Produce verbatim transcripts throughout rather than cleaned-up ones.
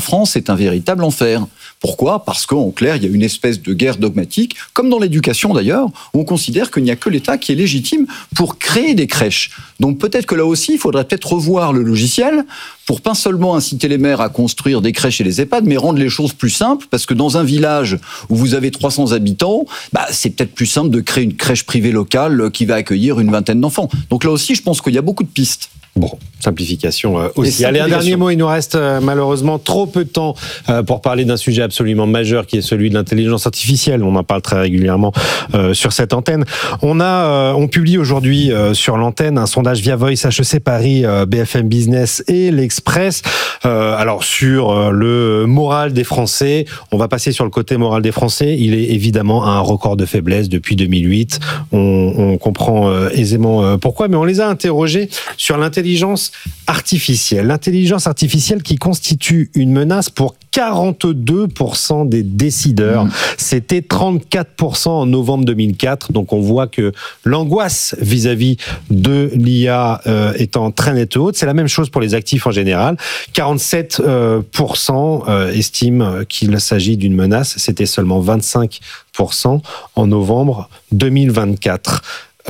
France est un véritable enfer. Pourquoi ? Parce qu'en clair, il y a une espèce de guerre dogmatique, comme dans l'éducation d'ailleurs, où on considère qu'il n'y a que l'État qui est légitime pour créer des crèches. Donc peut-être que là aussi, il faudrait peut-être revoir le logiciel pour pas seulement inciter les maires à construire des crèches et les EHPAD, mais rendre les choses plus simples, parce que dans un village où vous avez trois cents habitants, bah, c'est peut-être plus simple de créer une crèche privée locale qui va accueillir une vingtaine d'enfants. Donc là aussi, je pense qu'il y a beaucoup de pistes. Bon, simplification euh, aussi. Allez, un dernier mot, il nous reste euh, malheureusement trop peu de temps euh, pour parler d'un sujet absolument majeur qui est celui de l'intelligence artificielle. On en parle très régulièrement euh, sur cette antenne. On a, euh, on publie aujourd'hui euh, sur l'antenne un sondage via Voice H E C Paris, euh, B F M Business et l'Express. Euh, alors sur euh, le moral des Français, on va passer sur le côté moral des Français. Il est évidemment à un record de faiblesse depuis deux mille huit. On, on comprend euh, aisément euh, pourquoi, mais on les a interrogés sur l'intelligence artificielle. L'intelligence artificielle qui constitue une menace pour quarante-deux pour cent des décideurs. Mmh. C'était trente-quatre pour cent en novembre deux mille quatre. Donc on voit que l'angoisse vis-à-vis de l'I A euh, étant très nette haute. C'est la même chose pour les actifs en général. quarante-sept pour cent euh, estiment qu'il s'agit d'une menace. C'était seulement vingt-cinq pour cent en novembre deux mille vingt-quatre.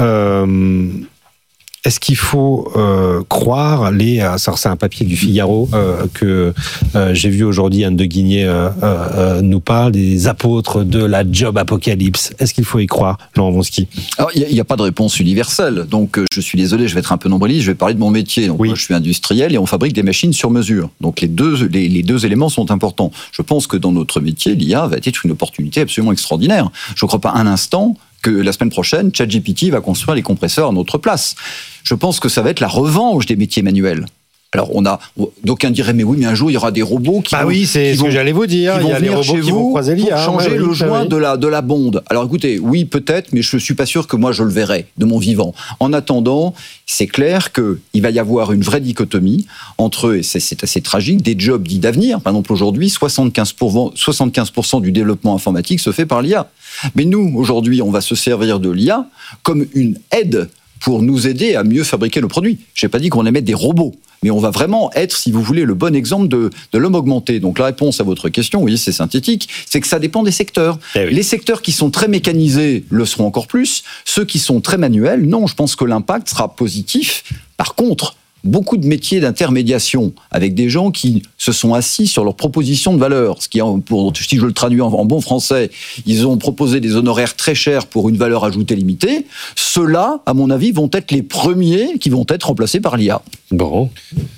Euh... Est-ce qu'il faut euh, croire les... Alors c'est un papier du Figaro euh, que euh, j'ai vu aujourd'hui, Anne de Guigné euh, euh, nous parle des apôtres de la job apocalypse. Est-ce qu'il faut y croire, Laurent Wronski ? Alors, il n'y a, a pas de réponse universelle. Donc, euh, je suis désolé, je vais être un peu nombriliste, je vais parler de mon métier. Donc, oui. Moi, je suis industriel et on fabrique des machines sur mesure. Donc, les deux, les, les deux éléments sont importants. Je pense que dans notre métier, l'I A va être une opportunité absolument extraordinaire. Je ne crois pas un instant que la semaine prochaine, ChatGPT va construire les compresseurs à notre place. Je pense que ça va être la revanche des métiers manuels. Alors, on a, d'aucuns diraient, mais oui, mais un jour, il y aura des robots qui bah vont... oui, c'est ce vont, que j'allais vous dire. Il y a les robots qui vont croiser l'I A. Pour changer ouais, le oui, joint oui. de la, de la bonde. Alors, écoutez, oui, peut-être, mais je ne suis pas sûr que moi, je le verrai de mon vivant. En attendant, c'est clair qu'il va y avoir une vraie dichotomie entre, et c'est, c'est assez tragique, des jobs dits d'avenir. Par exemple, aujourd'hui, soixante-quinze pour cent, soixante-quinze pour cent du développement informatique se fait par l'I A. Mais nous, aujourd'hui, on va se servir de l'I A comme une aide pour nous aider à mieux fabriquer nos produits. Je n'ai pas dit qu'on allait mettre des robots, mais on va vraiment être, si vous voulez, le bon exemple de, de l'homme augmenté. Donc la réponse à votre question, vous voyez, c'est synthétique, c'est que ça dépend des secteurs. Eh oui. Les secteurs qui sont très mécanisés le seront encore plus. Ceux qui sont très manuels, non, je pense que l'impact sera positif. Par contre, beaucoup de métiers d'intermédiation avec des gens qui se sont assis sur leurs propositions de valeur. Ce qui, pour, si je le traduis en, en bon français, ils ont proposé des honoraires très chers pour une valeur ajoutée limitée. Ceux-là, à mon avis, vont être les premiers qui vont être remplacés par l'I A. Bon.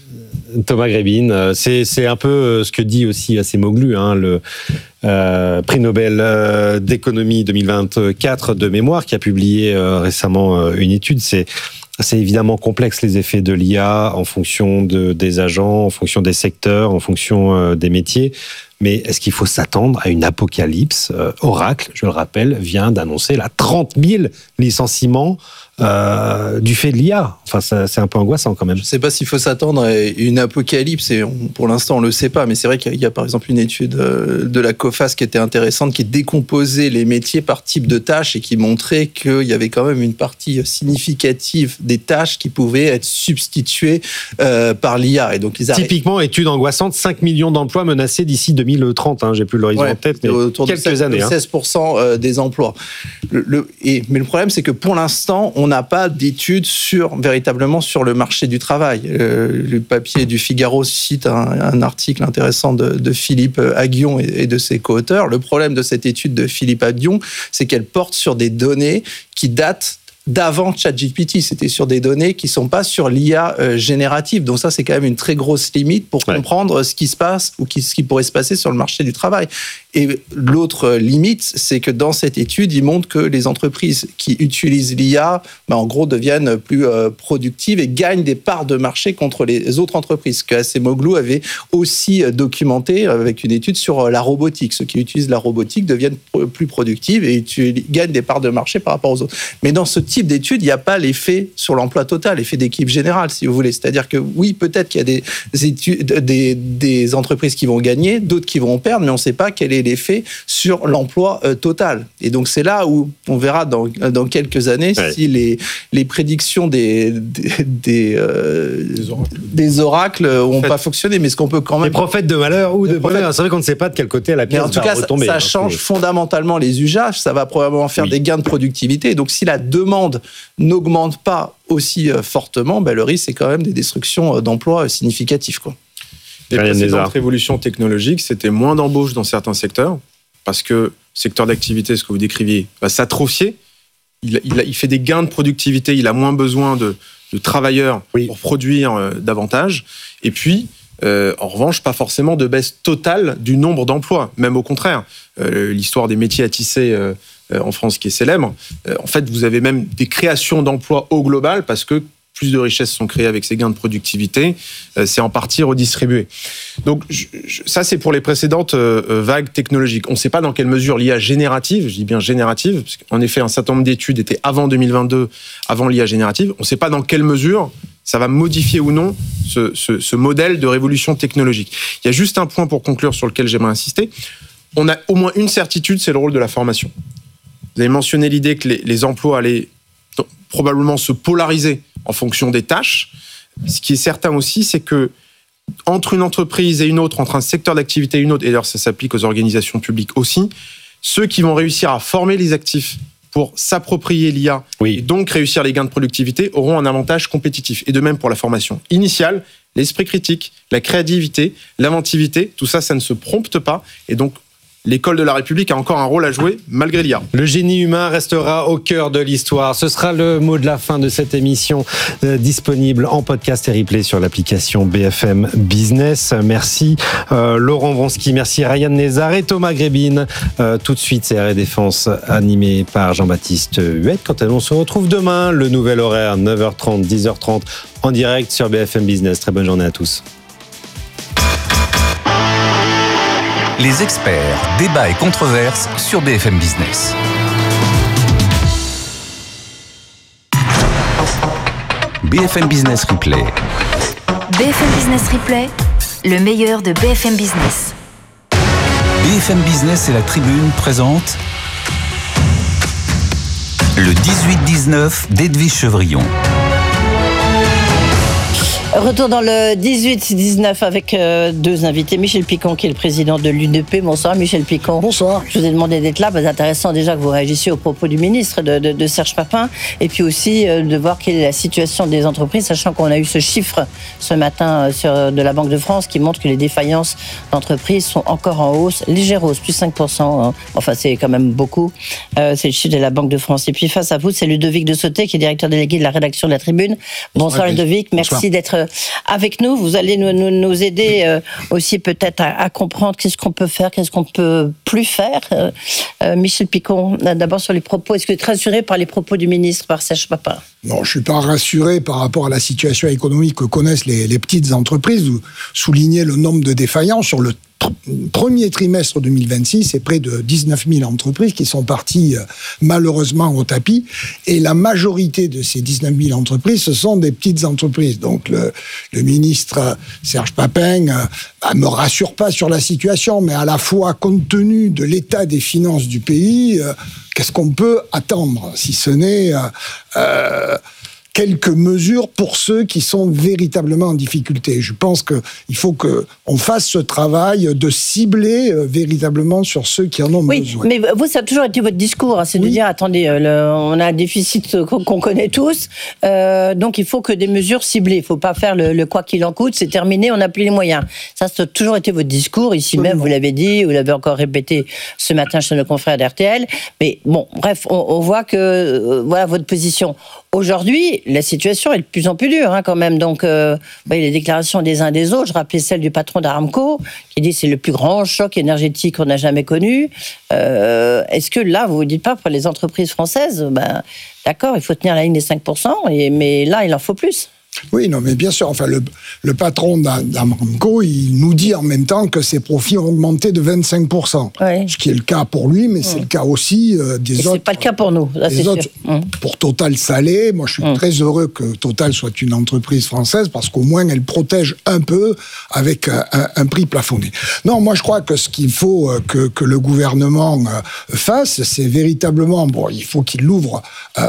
Thomas Grébine, c'est, c'est un peu ce que dit aussi Acemoglu, hein, le euh, prix Nobel euh, d'économie deux mille vingt-quatre de mémoire, qui a publié euh, récemment euh, une étude. C'est C'est évidemment complexe les effets de l'I A en fonction de, des agents, en fonction des secteurs, en fonction euh, des métiers. Mais est-ce qu'il faut s'attendre à une apocalypse ? euh, Oracle, je le rappelle, vient d'annoncer là trente mille licenciements euh, du fait de l'I A. Enfin, ça, c'est un peu angoissant quand même. Je ne sais pas s'il faut s'attendre à une apocalypse, et on, pour l'instant on ne le sait pas, mais c'est vrai qu'il y a, il y a par exemple une étude de la COFAS qui était intéressante, qui décomposait les métiers par type de tâches et qui montrait qu'il y avait quand même une partie significative des tâches qui pouvaient être substituées euh, par l'I A. Et donc, les arrêts... Typiquement, étude angoissante, cinq millions d'emplois menacés d'ici deux mille trente. Hein, j'ai plus l'horizon ouais, en tête, mais autour quelques de années. seize pour cent hein. des emplois. Le, le, et, mais le problème, c'est que pour l'instant, on n'a pas d'études sur, véritablement sur le marché du travail. Euh, le papier du Figaro cite un, un article intéressant de, de Philippe Aghion et, et de ses co-auteurs. Le problème de cette étude de Philippe Aghion, c'est qu'elle porte sur des données qui datent d'avant ChatGPT. C'était sur des données qui ne sont pas sur l'I A euh, générative. Donc ça, c'est quand même une très grosse limite pour ouais. comprendre ce qui se passe ou qui, ce qui pourrait se passer sur le marché du travail. Et l'autre limite, c'est que dans cette étude, il montre que les entreprises qui utilisent l'I A, ben, en gros, deviennent plus euh, productives et gagnent des parts de marché contre les autres entreprises. Ce que Acemoglu avait aussi documenté avec une étude sur la robotique. Ceux qui utilisent la robotique deviennent plus productifs et gagnent des parts de marché par rapport aux autres. Mais dans ce type d'étude, il n'y a pas l'effet sur l'emploi total, l'effet d'équipe générale, si vous voulez. C'est-à-dire que oui, peut-être qu'il y a des, études, des, des entreprises qui vont gagner, d'autres qui vont perdre, mais on ne sait pas quel est l'effet sur l'emploi euh, total. Et donc, c'est là où on verra dans, dans quelques années ouais. si les, les prédictions des, des, des, euh, des oracles, des oracles n'ont en fait, pas fonctionné. Mais ce qu'on peut quand même... Les prophètes de malheur ou de bonheur. C'est vrai qu'on ne sait pas de quel côté la pièce va retomber. Mais en tout cas, retomber, ça, ça hein, change fondamentalement les usages. Ça va probablement faire oui. des gains de productivité. Donc, si la demande n'augmente pas aussi euh, fortement, ben, le risque, c'est quand même des destructions euh, d'emplois euh, significatives, quoi. Les précédentes révolutions technologiques, c'était moins d'embauches dans certains secteurs, parce que le secteur d'activité, ce que vous décriviez, va s'atrophier. Il, il, il fait des gains de productivité, il a moins besoin de, de travailleurs oui. pour produire euh, davantage. Et puis, euh, en revanche, pas forcément de baisse totale du nombre d'emplois, même au contraire. Euh, l'histoire des métiers à tisser euh, en France qui est célèbre. Euh, en fait, vous avez même des créations d'emplois au global, parce que plus de richesses sont créées avec ces gains de productivité, euh, c'est en partie redistribué. Donc je, je, ça, c'est pour les précédentes euh, vagues technologiques. On ne sait pas dans quelle mesure l'I A générative, je dis bien générative, parce qu'en effet, un certain nombre d'études étaient avant deux mille vingt-deux, avant l'I A générative, on ne sait pas dans quelle mesure ça va modifier ou non ce, ce, ce modèle de révolution technologique. Il y a juste un point pour conclure sur lequel j'aimerais insister. On a au moins une certitude, c'est le rôle de la formation. Vous avez mentionné l'idée que les, les emplois allaient probablement se polariser en fonction des tâches. Ce qui est certain aussi, c'est que entre une entreprise et une autre, entre un secteur d'activité et une autre, et d'ailleurs ça s'applique aux organisations publiques aussi, ceux qui vont réussir à former les actifs pour s'approprier l'I A oui. et donc réussir les gains de productivité auront un avantage compétitif. Et de même pour la formation initiale, l'esprit critique, la créativité, l'inventivité, tout ça, ça ne se prompte pas. Et donc, l'école de la République a encore un rôle à jouer, malgré l'I A. Le génie humain restera au cœur de l'histoire. Ce sera le mot de la fin de cette émission, euh, disponible en podcast et replay sur l'application B F M Business. Merci euh, Laurent Vronsky, merci Ryan Nezar et Thomas Grébin. Euh, tout de suite, c'est R et Défense, animé par Jean-Baptiste Huette. Quant à nous, on se retrouve demain, le nouvel horaire, neuf heures trente, dix heures trente, en direct sur B F M Business. Très bonne journée à tous. Les experts, débats et controverses sur B F M Business. B F M Business Replay. B F M Business Replay, le meilleur de B F M Business. B F M Business et la Tribune présentent le dix-huit dix-neuf d'Edwige Chevrillon. Retour dans le dix-huit dix-neuf avec euh, deux invités. Michel Picon, qui est le président de l'U D P. Bonsoir, Michel Picon. Bonsoir. Je vous ai demandé d'être là. C'est intéressant déjà que vous réagissiez aux propos du ministre de, de, de Serge Papin. Et puis aussi euh, de voir quelle est la situation des entreprises, sachant qu'on a eu ce chiffre ce matin euh, sur, de la Banque de France qui montre que les défaillances d'entreprises sont encore en hausse. Légère hausse, plus cinq pour cent. Hein. Enfin, c'est quand même beaucoup. Euh, c'est le chiffre de la Banque de France. Et puis face à vous, c'est Ludovic de Sauté, qui est directeur délégué de la rédaction de la Tribune. Bonsoir, Bonsoir Ludovic. Merci Bonsoir. d'être avec nous. Vous allez nous, nous, nous aider euh, aussi peut-être à, à comprendre qu'est-ce qu'on peut faire, qu'est-ce qu'on peut plus faire. Euh, euh, Michel Picon, d'abord sur les propos. Est-ce que vous êtes rassuré par les propos du ministre, par Serge Papin ? Non, je ne suis pas rassuré par rapport à la situation économique que connaissent les, les petites entreprises. Vous soulignez le nombre de défaillances sur le premier trimestre deux mille vingt-six, c'est près de dix-neuf mille entreprises qui sont parties euh, malheureusement au tapis. Et la majorité de ces dix-neuf mille entreprises, ce sont des petites entreprises. Donc le, le ministre euh, Serge Papin euh, bah, me rassure pas sur la situation, mais à la fois, compte tenu de l'état des finances du pays, euh, qu'est-ce qu'on peut attendre, si ce n'est... Euh, euh, quelques mesures pour ceux qui sont véritablement en difficulté. Je pense qu'il faut qu'on fasse ce travail de cibler euh, véritablement sur ceux qui en ont oui, besoin. Mais vous, ça a toujours été votre discours, hein, c'est oui. de dire, attendez, le, on a un déficit qu'on, qu'on connaît tous, euh, donc il faut que des mesures ciblées. Il ne faut pas faire le, le quoi qu'il en coûte, c'est terminé, on n'a plus les moyens. Ça, ça a toujours été votre discours, ici Absolument. Même, vous l'avez dit, vous l'avez encore répété ce matin chez nos confrères d'R T L. Mais bon, bref, on, on voit que, euh, voilà votre position. Aujourd'hui, la situation est de plus en plus dure, hein, quand même. Donc, euh, voyez, les déclarations des uns des autres. Je rappelais celle du patron d'Aramco, qui dit que c'est le plus grand choc énergétique qu'on n'a jamais connu. Euh, est-ce que là, vous ne vous dites pas, pour les entreprises françaises, ben, d'accord, il faut tenir la ligne des cinq pour cent, et, mais là, il en faut plus ? Oui, non, mais bien sûr. Enfin, le, le patron d'Aramco, il nous dit en même temps que ses profits ont augmenté de vingt-cinq pour cent. Oui. Ce qui est le cas pour lui, mais mmh. c'est le cas aussi euh, des Et autres. C'est pas le cas pour nous, là, c'est autres, sûr. Mmh. Pour Total Salé, moi je suis mmh. très heureux que Total soit une entreprise française parce qu'au moins elle protège un peu avec un, un, un prix plafonné. Non, moi je crois que ce qu'il faut que, que le gouvernement fasse, c'est véritablement, bon, il faut qu'il ouvre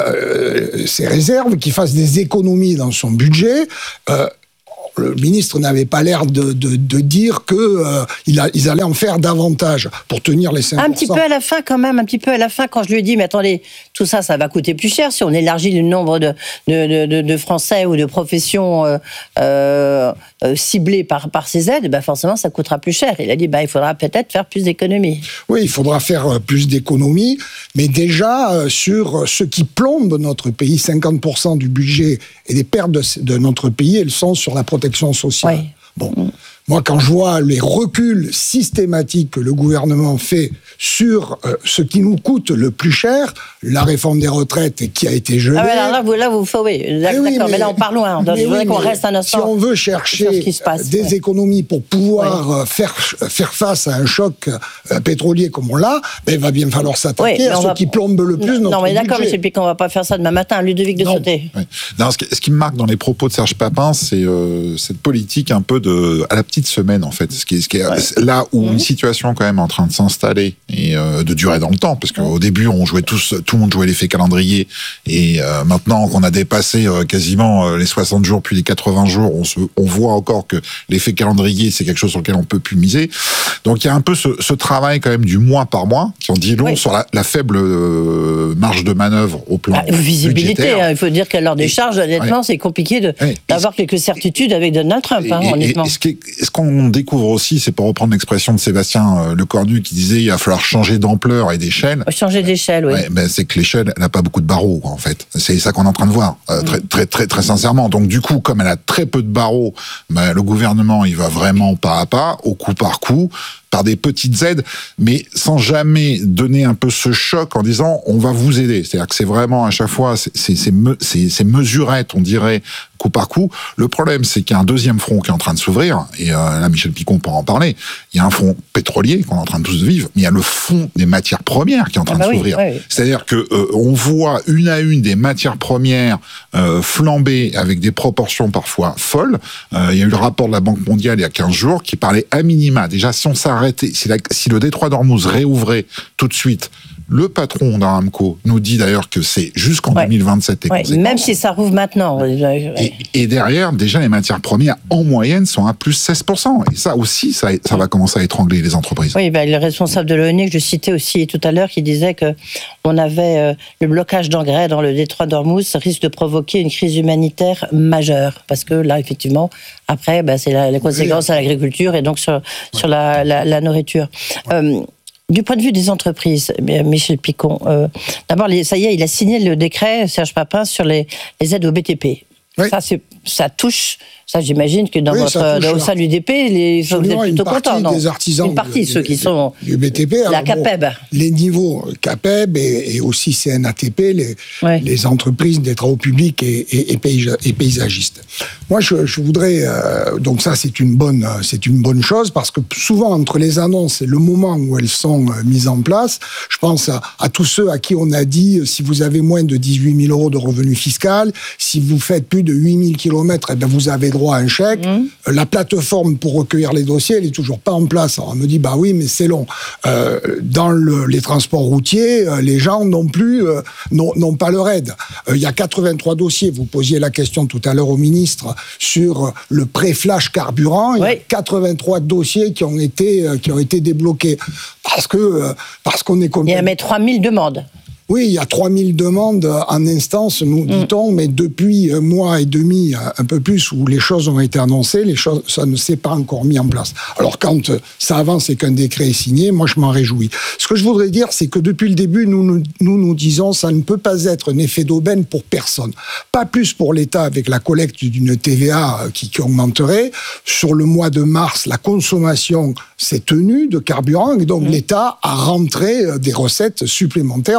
euh, ses réserves, qu'il fasse des économies dans son budget. Euh, le ministre n'avait pas l'air de, de, de dire qu'ils euh, ils allaient en faire davantage pour tenir les cinq pour cent. Un petit peu à la fin quand même, un petit peu à la fin, quand je lui ai dit, mais attendez, tout ça, ça va coûter plus cher si on élargit le nombre de, de, de, de Français ou de professions euh, euh, ciblées par, par ces aides, ben forcément, ça coûtera plus cher. Il a dit, ben, il faudra peut-être faire plus d'économies. Oui, il faudra faire plus d'économies, mais déjà euh, sur ce qui plombe notre pays, cinquante pour cent du budget et des pertes de, de notre pays, elles sont sur la protection sociale. Oui. Bon. Mmh. Moi, quand je vois les reculs systématiques que le gouvernement fait sur euh, ce qui nous coûte le plus cher, la réforme des retraites qui a été gelée... Ah, mais là, là, vous, là, vous oui, d'accord, oui, mais, mais là, on parle loin. Donc, je voudrais oui, qu'on reste un instant. Si on veut chercher passe, des ouais. économies pour pouvoir ouais. faire, faire face à un choc euh, pétrolier comme on l'a, ben, il va bien falloir s'attaquer oui, à ce va... qui plombe le plus non, notre Non, mais d'accord, budget. M. Picon, on ne va pas faire ça demain matin. Ludovic de Sauté. Oui. Non, ce, qui, ce qui me marque dans les propos de Serge Papin, c'est euh, cette politique un peu de... à la petite semaine, en fait. Ce qui est, ce qui est, ouais. Là où mmh. une situation quand même est en train de s'installer et euh, de durer dans le temps, parce qu'au mmh. début, on jouait tous, tout le monde jouait l'effet calendrier, et euh, maintenant qu'on a dépassé euh, quasiment euh, les soixante jours, puis les quatre-vingts jours, on, se, on voit encore que l'effet calendrier, c'est quelque chose sur lequel on peut plus miser. Donc il y a un peu ce, ce travail quand même du mois par mois, qui en dit long oui. sur la, la faible euh, marge de manœuvre au plan ah, visibilité, budgétaire. Hein, il faut dire qu'à l'heure des charges, honnêtement, ouais. c'est compliqué de, ouais. d'avoir quelques certitudes avec Donald Trump, hein, et, honnêtement. Et, et ce, qui est, ce qu'on découvre aussi, c'est pour reprendre l'expression de Sébastien euh, Lecornu qui disait il va falloir changer d'ampleur et d'échelle. Changer d'échelle, oui. Ouais, ben, c'est que l'échelle, elle n'a pas beaucoup de barreaux, en fait. C'est ça qu'on est en train de voir, euh, très, très, très, très sincèrement. Donc, du coup, comme elle a très peu de barreaux, ben, le gouvernement, il va vraiment pas à pas, au coup par coup, par des petites aides, mais sans jamais donner un peu ce choc en disant on va vous aider. C'est-à-dire que c'est vraiment à chaque fois, c'est, c'est, c'est, me, c'est, c'est mesurette, on dirait, coup par coup. Le problème, c'est qu'il y a un deuxième front qui est en train de s'ouvrir, et euh, là, Michel Picon peut en parler. Il y a un front pétrolier qu'on est en train de tous vivre, mais il y a le front des matières premières qui est en train ah bah de s'ouvrir. Oui, oui. C'est-à-dire que euh, on voit une à une des matières premières euh, flamber avec des proportions parfois folles. Euh, il y a eu le rapport de la Banque mondiale il y a quinze jours qui parlait à minima. Déjà, si on s'arrête Si, la, si le détroit d'Ormuz réouvrait tout de suite, le patron d'Aramco nous dit d'ailleurs que c'est jusqu'en ouais. deux mille vingt-sept. Ouais, même si ça rouvre maintenant. Ouais. Et, et derrière, déjà, les matières premières, en moyenne, sont à plus seize pour cent. Et ça aussi, ça, ça va commencer à étrangler les entreprises. Oui, ben, le responsable de l'ONU, que je citais aussi tout à l'heure, qui disait qu'on avait euh, le blocage d'engrais dans le détroit d'Ormuz risque de provoquer une crise humanitaire majeure. Parce que là, effectivement, après, ben, c'est la, les conséquences à l'agriculture et donc sur, ouais. sur la, la, la nourriture. Ouais. Euh, Du point de vue des entreprises, Michel Picon, euh, d'abord, ça y est, il a signé le décret, Serge Papin, sur les, les aides au B T P. Oui. Ça, c'est, ça touche, ça j'imagine que dans oui, votre, au sein de l'U D P, les, vous êtes plutôt contents, non ? Des artisans une partie, de, ceux qui sont du B T P, la alors, CAPEB. Bon, les niveaux CAPEB et, et aussi C N A T P, les, ouais. les entreprises des travaux publics et, et, et, paysag, et paysagistes. Moi, je, je voudrais, euh, donc ça c'est une bonne, c'est une bonne chose parce que souvent entre les annonces et le moment où elles sont mises en place, je pense à, à tous ceux à qui on a dit si vous avez moins de dix-huit mille euros de revenus fiscaux, si vous faites plus de huit mille kilomètres, eh bien vous avez droit à un chèque. Mmh. La plateforme pour recueillir les dossiers, elle est toujours pas en place. Alors on me dit bah oui, mais c'est long. Euh, dans le, les transports routiers, les gens non plus euh, n'ont, n'ont pas leur aide. Il euh, y a quatre-vingt-trois dossiers. Vous posiez la question tout à l'heure au ministre sur le pré-flash carburant. Oui. Il y a quatre-vingt-trois dossiers qui ont été qui ont été débloqués parce que parce qu'on est comme. Il y a mais trois mille demandes. Oui, il y a trois mille demandes en instance, nous dit-on, mmh. mais depuis un mois et demi, un peu plus, où les choses ont été annoncées, les choses, ça ne s'est pas encore mis en place. Alors quand ça avance et qu'un décret est signé, moi je m'en réjouis. Ce que je voudrais dire, c'est que depuis le début, nous nous, nous nous disons ça ne peut pas être un effet d'aubaine pour personne. Pas plus pour l'État avec la collecte d'une T V A qui, qui augmenterait. Sur le mois de mars, la consommation s'est tenue de carburant et donc mmh. l'État a rentré des recettes supplémentaires. Personne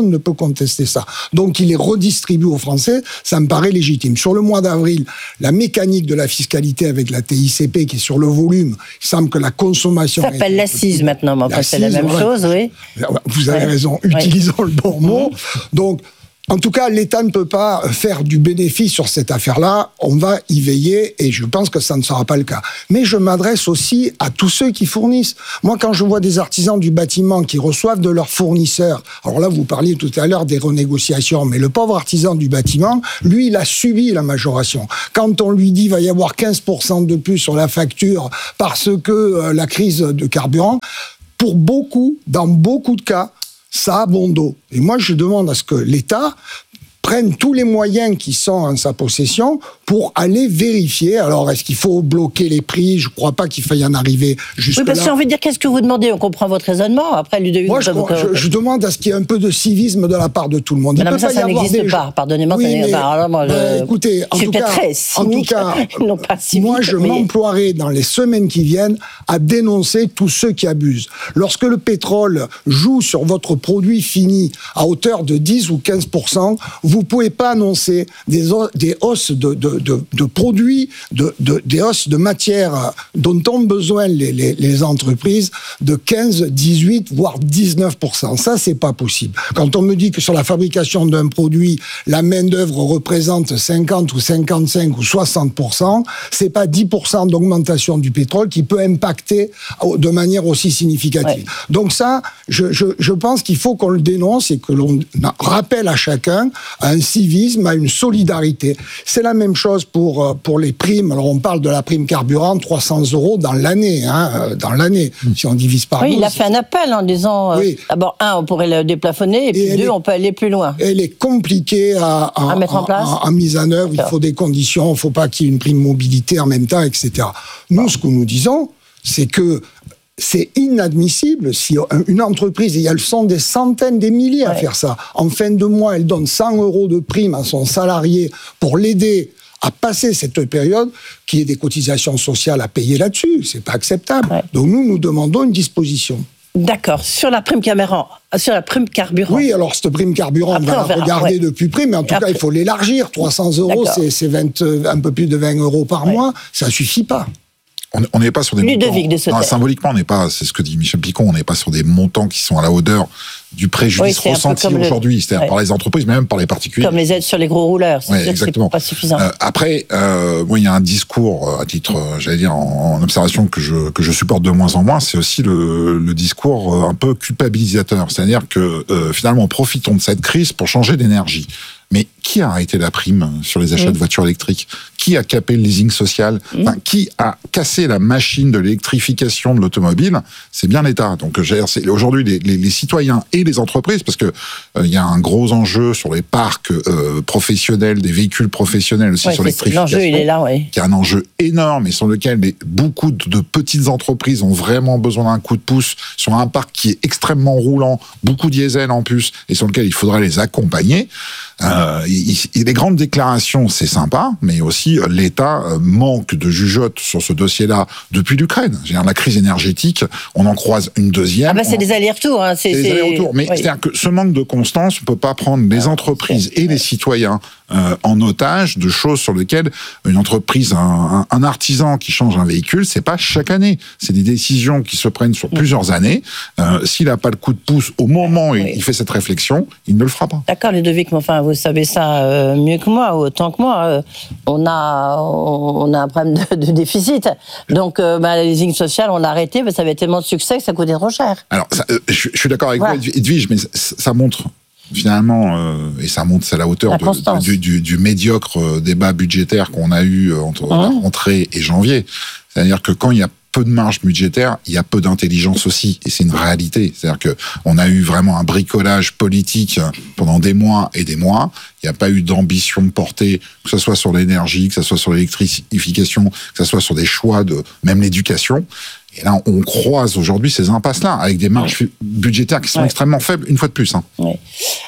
personne ne peut contester ça. Donc il les redistribue aux Français, ça me paraît légitime. Sur le mois d'avril, la mécanique de la fiscalité avec la T I C P qui est sur le volume, il semble que la consommation... Ça s'appelle l'assise maintenant, mais enfin c'est la même ouais. chose, oui. Vous avez ouais. raison, utilisons ouais. le bon mot. Donc, en tout cas, l'État ne peut pas faire du bénéfice sur cette affaire-là. On va y veiller et je pense que ça ne sera pas le cas. Mais je m'adresse aussi à tous ceux qui fournissent. Moi, quand je vois des artisans du bâtiment qui reçoivent de leurs fournisseurs, alors là, vous parliez tout à l'heure des renégociations, mais le pauvre artisan du bâtiment, lui, il a subi la majoration. Quand on lui dit qu'il va y avoir quinze pour cent de plus sur la facture parce que euh, la crise de carburant, pour beaucoup, dans beaucoup de cas, ça a bon dos. Et moi, je demande à ce que l'État prenne tous les moyens qui sont en sa possession pour aller vérifier. Alors, est-ce qu'il faut bloquer les prix ? Je ne crois pas qu'il faille en arriver jusque-là. Oui, parce que j'ai envie de dire, qu'est-ce que vous demandez ? On comprend votre raisonnement. Après, Ludovic... Moi, je, je, je demande à ce qu'il y ait un peu de civisme de la part de tout le monde. Mais non, mais ça, ça n'existe des... pas. Pardonnez-moi, oui, ça n'existe pas. Alors, moi, je... bah, écoutez, en je tout, suis cas, très cynique, en tout cas, non pas cynique, moi, je mais... m'emploierai dans les semaines qui viennent à dénoncer tous ceux qui abusent. Lorsque le pétrole joue sur votre produit fini à hauteur de dix ou quinze pour cent, vous ne pouvez pas annoncer des, des hausses de, de, de, de produits, de, de, des hausses de matières dont ont besoin les, les, les entreprises de quinze, dix-huit, voire dix-neuf pour cent. Ça, c'est pas possible. Quand on me dit que sur la fabrication d'un produit, la main-d'œuvre représente cinquante ou cinquante-cinq ou soixante pour cent, c'est pas dix pour cent d'augmentation du pétrole qui peut impacter de manière aussi significative. Ouais. Donc ça, je, je, je pense qu'il faut qu'on le dénonce et que l'on rappelle à chacun à un civisme, à une solidarité. C'est la même chose pour, pour les primes. Alors, on parle de la prime carburant, trois cents euros dans l'année, hein, dans l'année, si on divise par oui, douze. Il a fait un appel en disant, oui. euh, d'abord, un, on pourrait le déplafonner, et puis et deux, est, on peut aller plus loin. Elle est compliquée à, à, à mettre en place. À, à mise en œuvre. Il faut des conditions, il ne faut pas qu'il y ait une prime mobilité en même temps, et cetera. Nous, ce que nous disons, c'est que c'est inadmissible si une entreprise, et elles sont des centaines, des milliers ouais. à faire ça, en fin de mois, elle donne cent euros de prime à son salarié pour l'aider à passer cette période, qu'il y ait des cotisations sociales à payer là-dessus. C'est pas acceptable. Ouais. Donc nous, nous demandons une disposition. D'accord. Sur la prime carburant, sur la prime carburant. Oui, alors cette prime carburant, après, on va on la regarder ouais. de plus près, mais en tout après. cas, il faut l'élargir. trois cents euros, c'est, c'est vingt, un peu plus de vingt euros par ouais. mois. Ça suffit pas. On n'est pas sur des Ludovic montants... de non, symboliquement, on n'est pas, c'est ce que dit Michel Picon, on n'est pas sur des montants qui sont à la hauteur du préjudice oui, ressenti aujourd'hui, le... c'est-à-dire ouais. par les entreprises, mais même par les particuliers. Comme les aides sur les gros rouleurs, c'est, ouais, sûr exactement. Que c'est pas suffisant. Euh, après, euh, moi, il y a un discours, à titre, j'allais dire, en, en observation que je, que je supporte de moins en moins, c'est aussi le, le discours un peu culpabilisateur. C'est-à-dire que, euh, finalement, profitons de cette crise pour changer d'énergie. Mais qui a arrêté la prime sur les achats mmh. de voitures électriques ? Qui a capé le leasing social ? mmh. enfin, Qui a cassé la machine de l'électrification de l'automobile ? C'est bien l'État. Donc, c'est aujourd'hui les, les, les citoyens et les entreprises, parce que il euh, y a un gros enjeu sur les parcs euh, professionnels, des véhicules professionnels aussi ouais, sur l'électrification. L'enjeu, il est là, oui. Qui est un enjeu énorme et sur lequel les, beaucoup de, de petites entreprises ont vraiment besoin d'un coup de pouce sur un parc qui est extrêmement roulant, beaucoup diesel en plus, et sur lequel il faudrait les accompagner. Euh, il, il, les grandes déclarations, c'est sympa, mais aussi euh, l'État euh, manque de jugeote sur ce dossier-là depuis l'Ukraine. J'ai la crise énergétique, on en croise une deuxième. Ah bah c'est on... des allers-retours. Hein, c'est, c'est des c'est... allers-retours. Mais oui. c'est-à-dire que ce manque de constance, on peut pas prendre les entreprises et les citoyens euh, en otage de choses sur lesquelles une entreprise, un, un, un artisan qui change un véhicule, c'est pas chaque année. C'est des décisions qui se prennent sur plusieurs années. Euh, s'il a pas le coup de pouce au moment où oui. il fait cette réflexion, il ne le fera pas. D'accord, Ludovic, mais enfin, vous savez ça euh, mieux que moi, autant que moi. Euh, on a, on a un problème de, de déficit. Donc, euh, bah, le leasing social, on l'a arrêté, mais ça avait tellement de succès que ça coûtait trop cher. Alors, ça, euh, je, je suis d'accord avec voilà. vous, Edwige, mais ça, ça montre finalement, euh, et ça monte, c'est à la hauteur la de, de, du, du, du médiocre débat budgétaire qu'on a eu entre mmh. la rentrée et janvier. C'est-à-dire que quand il y a peu de marge budgétaire, il y a peu d'intelligence aussi, et c'est une réalité. C'est-à-dire que on a eu vraiment un bricolage politique pendant des mois et des mois. Il n'y a pas eu d'ambition de portée, que ce soit sur l'énergie, que ce soit sur l'électrification, que ce soit sur des choix de même l'éducation. Et là, on croise aujourd'hui ces impasses-là, avec des marges budgétaires qui sont ouais. extrêmement faibles, une fois de plus. Hein. Ouais.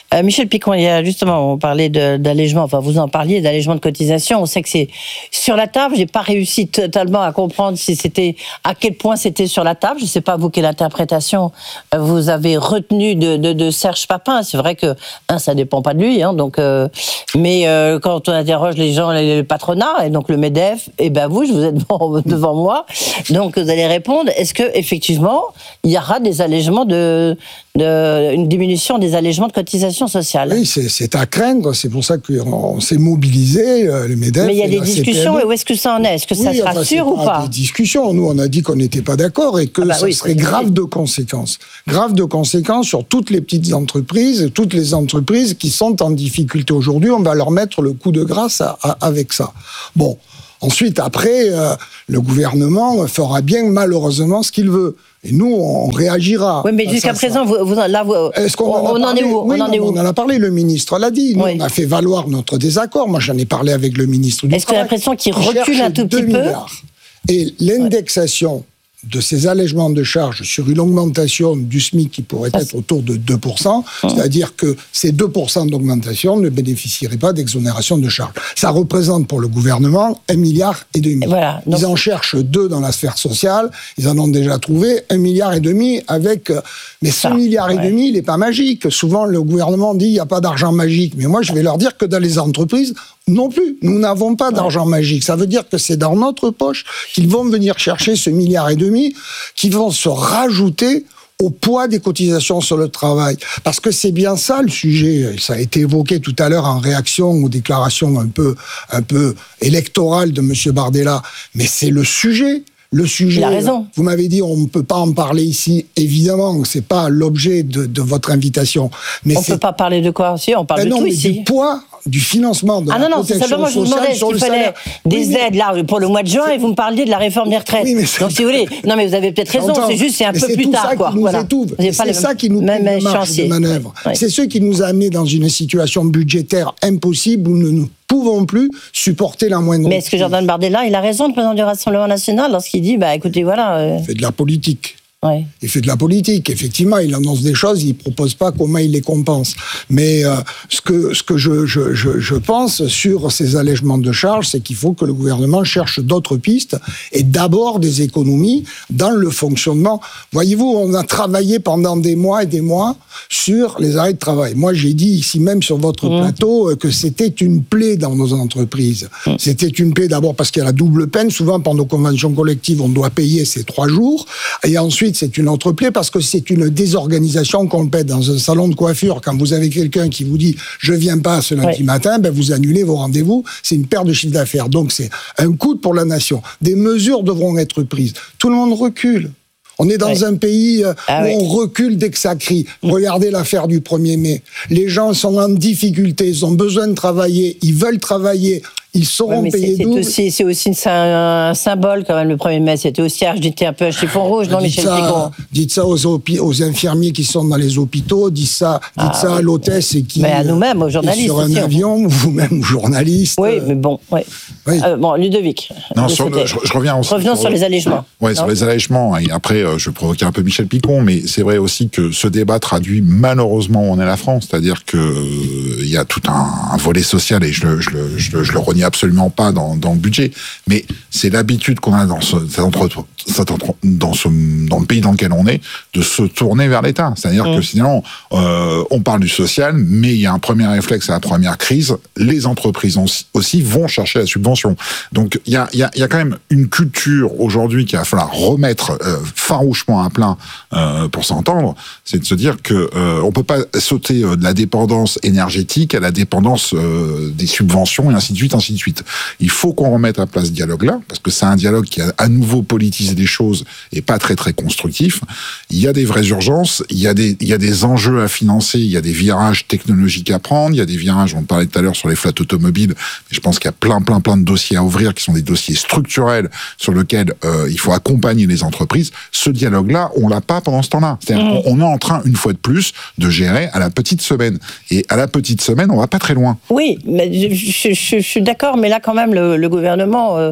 Euh, Michel Picon, il y a justement, on parlait de, d'allègement, enfin vous en parliez, d'allègement de cotisation. On sait que c'est sur la table. J'ai pas réussi totalement à comprendre si c'était, à quel point c'était sur la table. Je sais pas vous quelle interprétation vous avez retenue de, de, de Serge Papin. C'est vrai que un, ça dépend pas de lui, hein, donc. Euh, mais euh, quand on interroge les gens, le patronat et donc le MEDEF, et ben vous, je vous êtes devant, devant moi, donc vous allez répondre. Est-ce que effectivement il y aura des allègements de, de une diminution des allègements de cotisation sociale? Oui, c'est, c'est à craindre. C'est pour ça qu'on s'est mobilisé, le MEDEF. Mais il y a des discussions. C P M E. Et où est-ce que ça en est? Est-ce que ça oui, sera enfin, sûr ou pas? Des discussions. Nous, on a dit qu'on n'était pas d'accord et que ah bah ça oui, serait grave de conséquences. Grave de conséquences sur toutes les petites entreprises, toutes les entreprises qui sont en difficulté aujourd'hui. On va leur mettre le coup de grâce à, à, avec ça. Bon. Ensuite, après, euh, le gouvernement fera bien malheureusement ce qu'il veut. Et nous, on réagira. Oui, mais jusqu'à présent, vous, vous, là, vous, Est-ce qu'on on, en, on en est où? Oui, on en est où on en a parlé, le ministre l'a dit. Nous, oui. On a fait valoir notre désaccord. Moi, j'en ai parlé avec le ministre du Est-ce Travail. Est-ce que l'impression qu'il recule un tout petit peu? Et l'indexation de ces allègements de charges sur une augmentation du SMIC qui pourrait être autour de deux pour cent, mmh. c'est-à-dire que ces deux pour cent d'augmentation ne bénéficieraient pas d'exonération de charges. Ça représente pour le gouvernement un milliard et demi. Voilà, donc... Ils en cherchent deux dans la sphère sociale, ils en ont déjà trouvé un milliard et demi avec... Mais ce milliard et ouais. demi, il n'est pas magique. Souvent, le gouvernement dit il n'y a pas d'argent magique. Mais moi, je vais leur dire que dans les entreprises, non plus. Nous n'avons pas d'argent ouais. magique. Ça veut dire que c'est dans notre poche qu'ils vont venir chercher ce milliard et demi qui vont se rajouter au poids des cotisations sur le travail. Parce que c'est bien ça le sujet. Ça a été évoqué tout à l'heure en réaction aux déclarations un peu, un peu électorales de M. Bardella. Mais c'est le sujet. Le sujet, il a raison. Vous m'avez dit on ne peut pas en parler ici. Évidemment, c'est pas l'objet de, de votre invitation. Mais on ne peut pas parler de quoi? Si, on parle ben de non, tout mais ici. Du poids du financement de ah la non, non, c'est simplement, je vous demandais est-ce qu'il fallait des oui, aides là pour le mois de juin et vous me parliez de la réforme des retraites. Oui, mais donc si vous voulez, non mais vous avez peut-être raison, c'est juste c'est un mais peu c'est plus tard quoi. Voilà. C'est ça qui nous même prive de marge de manœuvre. Ouais. C'est ce qui nous a amené dans une situation budgétaire impossible où nous ne pouvons plus supporter la moindre. Mais est-ce que Jordan Bardella, il a raison, le président du Rassemblement national, lorsqu'il dit bah écoutez voilà. Euh... Il fait de la politique. Ouais. Il fait de la politique, effectivement, il annonce des choses, il ne propose pas comment il les compense. Mais euh, ce que, ce que je, je, je, je pense sur ces allègements de charges, c'est qu'il faut que le gouvernement cherche d'autres pistes et d'abord des économies dans le fonctionnement. Voyez-vous, on a travaillé pendant des mois et des mois sur les arrêts de travail. Moi, j'ai dit ici même sur votre mmh. plateau que c'était une plaie dans nos entreprises. Mmh. C'était une plaie d'abord parce qu'il y a la double peine. Souvent, par nos conventions collectives, on doit payer ces trois jours. Et ensuite, c'est une autre plaie parce que c'est une désorganisation complète. Dans un salon de coiffure, quand vous avez quelqu'un qui vous dit « je viens pas ce lundi ouais. matin », ben vous annulez vos rendez-vous. C'est une perte de chiffre d'affaires. Donc, c'est un coût pour la nation. Des mesures devront être prises. Tout le monde recule. On est dans ouais. un pays ah où ouais. on recule dès que ça crie. Regardez l'affaire du premier mai. Les gens sont en difficulté, ils ont besoin de travailler, ils veulent travailler. Ils sauront ouais, payer double. C'est, c'est aussi un symbole quand même, le premier mai. C'était aussi, j'étais un peu un chiffon rouge, non, Michel Picon? Dites ça aux, aux infirmiers qui sont dans les hôpitaux, dites ça, dites ah, ça oui. à l'hôtesse et qui... Mais à nous-mêmes, aux journalistes. Sur un aussi, avion, ou vous-même, journaliste. Oui, mais bon, ouais. oui. Euh, bon, Ludovic. Non, sur le, je, je reviens aussi Revenons sur, sur les allègements. Oui, sur les allègements. Et après, euh, je vais provoquer un peu Michel Picon, mais c'est vrai aussi que ce débat traduit malheureusement où on est la France. C'est-à-dire qu'il euh, y a tout un, un volet social, et je, je, je, je, je le renie absolument pas dans dans le budget, mais c'est l'habitude qu'on a dans ce, dans ce dans le pays dans lequel on est de se tourner vers l'État. C'est-à-dire mmh. que sinon euh, on parle du social, mais il y a un premier réflexe à la première crise. Les entreprises aussi vont chercher la subvention. Donc il y a il y a il y a quand même une culture aujourd'hui qu'il va falloir remettre euh, farouchement à plat euh, pour s'entendre. C'est de se dire que euh, on peut pas sauter euh, de la dépendance énergétique à la dépendance euh, des subventions et ainsi de suite, ainsi de suite. Il faut qu'on remette à place ce dialogue-là, parce que c'est un dialogue qui a à nouveau politisé des choses et pas très très constructif. Il y a des vraies urgences, il y a des il y a des enjeux à financer, il y a des virages technologiques à prendre, il y a des virages, on parlait tout à l'heure sur les flottes automobiles, mais je pense qu'il y a plein plein plein de dossiers à ouvrir qui sont des dossiers structurels sur lesquels euh, il faut accompagner les entreprises. Ce dialogue-là, on l'a pas pendant ce temps-là. C'est-à-dire mmh. qu'on est en train, une fois de plus, de gérer à la petite semaine. Et à la petite semaine, on va pas très loin. Oui, mais je, je, je, je suis d'accord, mais là quand même le, le gouvernement euh,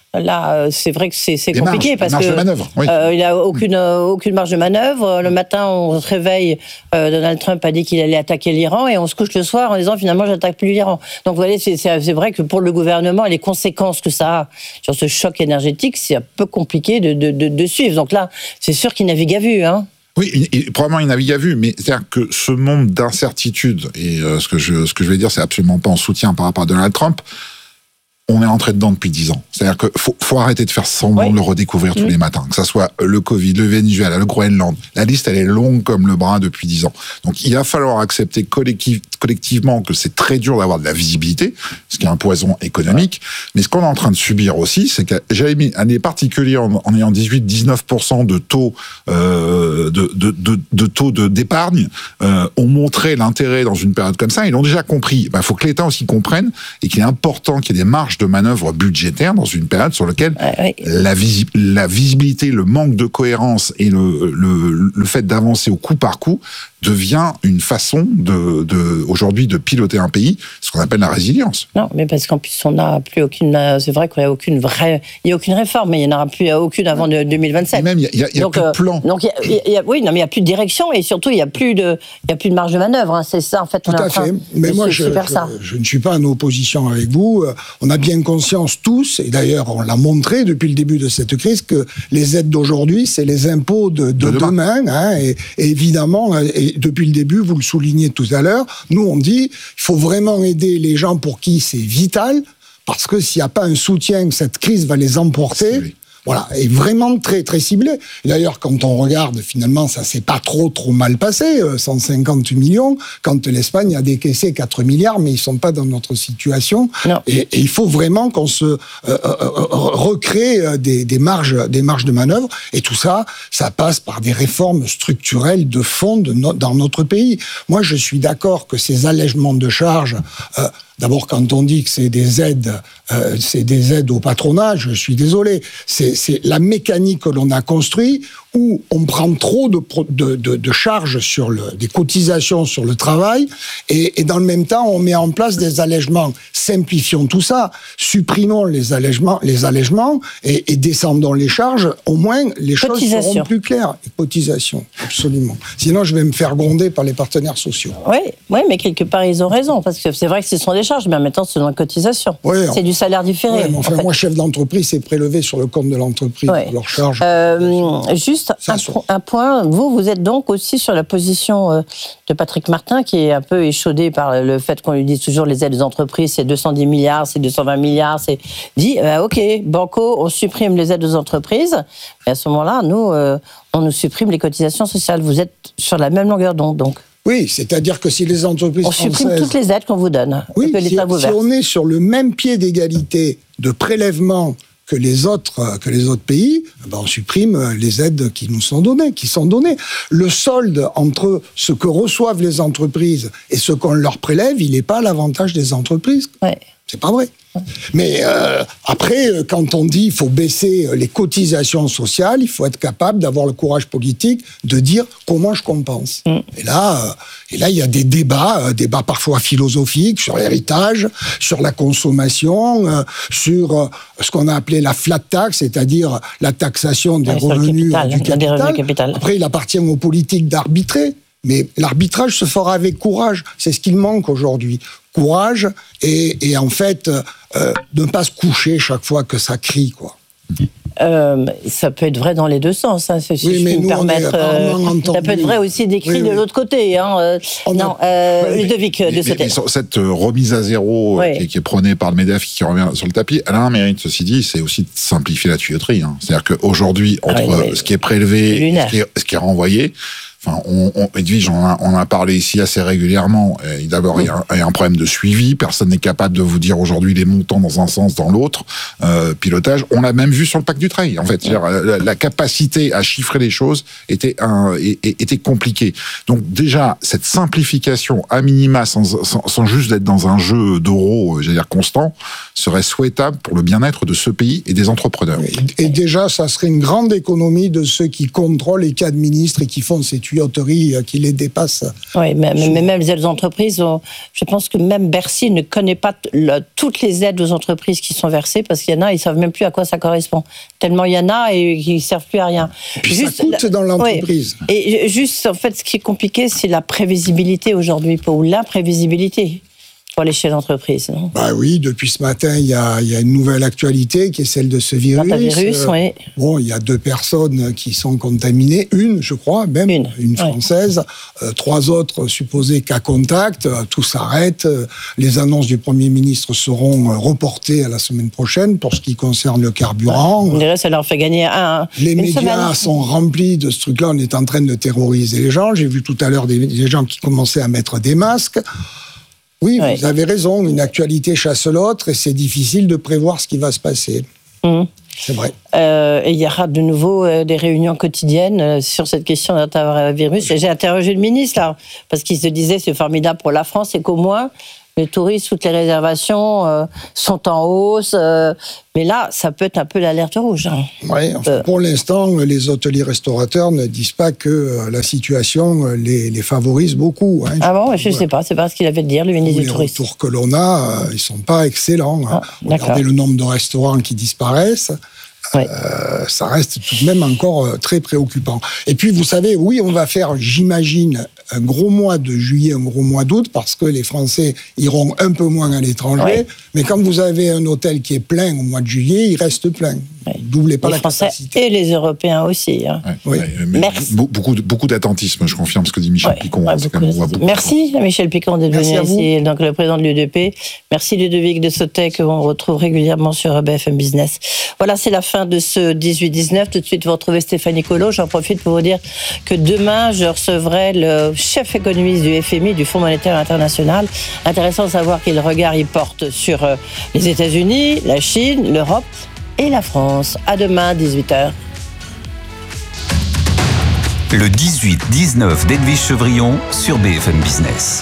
Là, c'est vrai que c'est, c'est des compliqué marges, parce marge que de manœuvre, oui. euh, il a aucune euh, aucune marge de manœuvre. Le matin, on se réveille, euh, Donald Trump a dit qu'il allait attaquer l'Iran et on se couche le soir en disant finalement j'attaque plus l'Iran. Donc vous voyez, c'est, c'est, c'est vrai que pour le gouvernement et les conséquences que ça a sur ce choc énergétique, c'est un peu compliqué de de, de, de suivre. Donc là, c'est sûr qu'il navigue à vue, hein. Oui, il, il, probablement il navigue à vue, mais c'est-à-dire que ce monde d'incertitudes, et euh, ce que je ce que je vais dire, c'est absolument pas en soutien par rapport à Donald Trump. On est entré dedans depuis dix ans. C'est-à-dire qu'il faut, faut arrêter de faire semblant oui. de le redécouvrir tous mmh. les matins. Que ça soit le Covid, le Venezuela, le Groenland. La liste, elle est longue comme le bras depuis dix ans. Donc, il va falloir accepter collectif, collectivement que c'est très dur d'avoir de la visibilité, ce qui est un poison économique. Mais ce qu'on est en train de subir aussi, c'est que j'avais mis un année particulière en, en ayant dix-huit à dix-neuf pour cent de taux, euh, de, de, de, de taux de, d'épargne, euh, ont montré l'intérêt dans une période comme ça. Ils l'ont déjà compris. Il ben, faut que l'État aussi comprenne et qu'il est important qu'il y ait des marges de manœuvre budgétaire dans une période sur laquelle ouais, oui. la, visi- la visibilité, le manque de cohérence et le, le, le fait d'avancer au coup par coup devient une façon de, de aujourd'hui de piloter un pays, ce qu'on appelle la résilience. Non, mais parce qu'en plus on n'a plus aucune, c'est vrai qu'il n'y a aucune vraie, il n'y a aucune réforme, mais il n'y en aura plus aucune avant de deux mille vingt-sept. Et même il y a, il y a donc, plus de plan. Donc il y a, il y a, oui, non, mais il y a plus de direction et surtout il y a plus de, il y a plus de marge de manœuvre. Hein, c'est ça en fait. Tout on à est en train fait. Mais de moi se, je, se faire je, ça. je ne suis pas en opposition avec vous. On a bien conscience tous, et d'ailleurs on l'a montré depuis le début de cette crise, que les aides d'aujourd'hui c'est les impôts de, de, de demain. demain hein, et, et évidemment, et depuis le début, vous le soulignez tout à l'heure, nous on dit il faut vraiment aider les gens pour qui c'est vital, parce que s'il n'y a pas un soutien, cette crise va les emporter. Oui. Voilà, et vraiment très très ciblé. D'ailleurs, quand on regarde, finalement, ça s'est pas trop trop mal passé, cent cinquante millions, quand l'Espagne a décaissé quatre milliards, mais ils sont pas dans notre situation. Et, et il faut vraiment qu'on se euh, euh, recrée des, des marges, des marges de manœuvre. Et tout ça, ça passe par des réformes structurelles de fond de no- dans notre pays. Moi, je suis d'accord que ces allègements de charges. Euh, D'abord, quand on dit que c'est des aides, euh, c'est des aides au patronat, je suis désolé. C'est, c'est la mécanique que l'on a construite où on prend trop de, de, de, de charges sur le, des cotisations sur le travail et, et dans le même temps, on met en place des allègements. Simplifions tout ça, supprimons les allègements, les allègements et, et descendons les charges. Au moins, les choses seront plus claires. Les cotisations, absolument. Sinon, je vais me faire gronder par les partenaires sociaux. Oui, oui, mais quelque part, ils ont raison parce que c'est vrai que ce sont des charges, mais en même temps, c'est une cotisation. Oui, c'est on... du salaire différé. Oui, mais enfin, en fait. Moi, chef d'entreprise, c'est prélevé sur le compte de l'entreprise, oui. Leurs charges. Euh, juste un, un point, vous, vous êtes donc aussi sur la position de Patrick Martin, qui est un peu échaudé par le fait qu'on lui dise toujours les aides aux entreprises, c'est deux cent dix milliards, c'est deux cent vingt milliards, c'est dit, euh, ok, banco, on supprime les aides aux entreprises, mais à ce moment-là, nous, euh, on nous supprime les cotisations sociales. Vous êtes sur la même longueur d'onde, donc. Oui, c'est-à-dire que si les entreprises on supprime françaises... toutes les aides qu'on vous donne, oui, que l'État si, vous verse. Si on est sur le même pied d'égalité de prélèvement que les autres que les autres pays, ben on supprime les aides qui nous sont données, qui sont données. Le solde entre ce que reçoivent les entreprises et ce qu'on leur prélève, il n'est pas à l'avantage des entreprises. Ouais. C'est pas vrai. Mais euh, après, quand on dit qu'il faut baisser les cotisations sociales, il faut être capable d'avoir le courage politique de dire comment je compense. Mm. Et là, euh, et là, il y a des débats, euh, débats parfois philosophiques sur l'héritage, sur la consommation, euh, sur euh, ce qu'on a appelé la flat tax, c'est-à-dire la taxation des ouais, revenus capital, du capital. Des revenus capital. Après, il appartient aux politiques d'arbitrer. Mais l'arbitrage se fera avec courage. C'est ce qu'il manque aujourd'hui. Courage et, et en fait, euh, ne pas se coucher chaque fois que ça crie, quoi. Euh, ça peut être vrai dans les deux sens, hein, si oui, je mais peux me permettre. Euh, ça peut être vrai aussi des cris oui, oui. de l'autre côté. Hein. Euh, non, euh, oui, Ludovic, de ce côté. Cette remise à zéro oui. qui, qui est prônée par le MEDEF, qui revient sur le tapis, elle a un mérite, ceci dit, c'est aussi de simplifier la tuyauterie. Hein. C'est-à-dire qu'aujourd'hui, entre ah oui, ce qui est prélevé et ce qui est, ce qui est renvoyé, enfin, on, on, Edwige, on a, on a parlé ici assez régulièrement. Et d'abord, oui. il, y a un, il y a un problème de suivi. Personne n'est capable de vous dire aujourd'hui les montants dans un sens, dans l'autre. Euh, pilotage. On l'a même vu sur le pacte du trail. En fait, oui. la, la capacité à chiffrer les choses était un, était compliquée. Donc déjà, cette simplification à minima, sans, sans, sans juste être dans un jeu d'euros, j'allais dire constant, serait souhaitable pour le bien-être de ce pays et des entrepreneurs. Et, et déjà, ça serait une grande économie de ceux qui contrôlent et qui administrent et qui font ces tuyauterie qui les dépasse. Oui, mais, mais même les aides aux entreprises, on, je pense que même Bercy ne connaît pas t- le, toutes les aides aux entreprises qui sont versées, parce qu'il y en a, ils ne savent même plus à quoi ça correspond. Tellement il y en a et ils ne servent plus à rien. Et puis juste, ça coûte dans l'entreprise. Oui, et juste, en fait, ce qui est compliqué, c'est la prévisibilité aujourd'hui, ou l'imprévisibilité. Pour les chefs d'entreprise, non ? Bah oui, depuis ce matin, il y a, il y a une nouvelle actualité qui est celle de ce virus. virus euh, oui. Bon, il y a deux personnes qui sont contaminées, une, je crois, même une, une française, oui. euh, trois autres supposés cas contact. Euh, tout s'arrête. Euh, les annonces du Premier ministre seront euh, reportées à la semaine prochaine pour ce qui concerne le carburant. On dirait que ça leur fait gagner un. Les une médias semaine. sont remplis de ce truc-là. On est en train de terroriser les gens. J'ai vu tout à l'heure des, des gens qui commençaient à mettre des masques. Oui, oui, vous avez raison, une actualité chasse l'autre et c'est difficile de prévoir ce qui va se passer. Mmh. C'est vrai. Euh, et il y aura de nouveau euh, des réunions quotidiennes euh, sur cette question d'un virus. Et j'ai interrogé le ministre, là, parce qu'il se disait c'est formidable pour la France et qu'au moins les touristes, toutes les réservations euh, sont en hausse. Euh, mais là, ça peut être un peu l'alerte rouge. Hein. Oui, enfin, euh. pour l'instant, les hôteliers-restaurateurs ne disent pas que euh, la situation les, les favorise beaucoup. Hein. Ah bon, je ne sais pas, c'est pas ce qu'il avait de dire, le ministre du Tourisme. Les retours que l'on a, euh, ils ne sont pas excellents. Ah, Regardez le nombre de restaurants qui disparaissent. Oui. Euh, ça reste tout de même encore euh, très préoccupant. Et puis, vous savez, oui, on va faire, j'imagine, un gros mois de juillet, un gros mois d'août, parce que les Français iront un peu moins à l'étranger. Oui. Mais quand vous avez un hôtel qui est plein au mois de juillet, il reste plein. Oui. Doublez pas les la Français capacité. Et les Européens aussi. Hein. Ouais, oui. Ouais, Merci. Beaucoup, beaucoup d'attentisme, je confirme ce que dit Michel ouais, Picon. Ouais, Merci à Michel Picon d'être venu ici, donc le président de l'U D P. Merci Ludovic de Sautet, qu'on retrouve régulièrement sur B F M Business. Voilà, c'est la fin de ce dix-huit dix-neuf. Tout de suite, vous retrouvez Stéphanie Colo. J'en profite pour vous dire que demain, je recevrai le chef économiste du F M I, du Fonds monétaire international. Intéressant de savoir quel regard il porte sur les États-Unis, la Chine, l'Europe et la France. À demain, dix-huit heures. Le dix-huit dix-neuf d'Edwige Chevrillon sur B F M Business.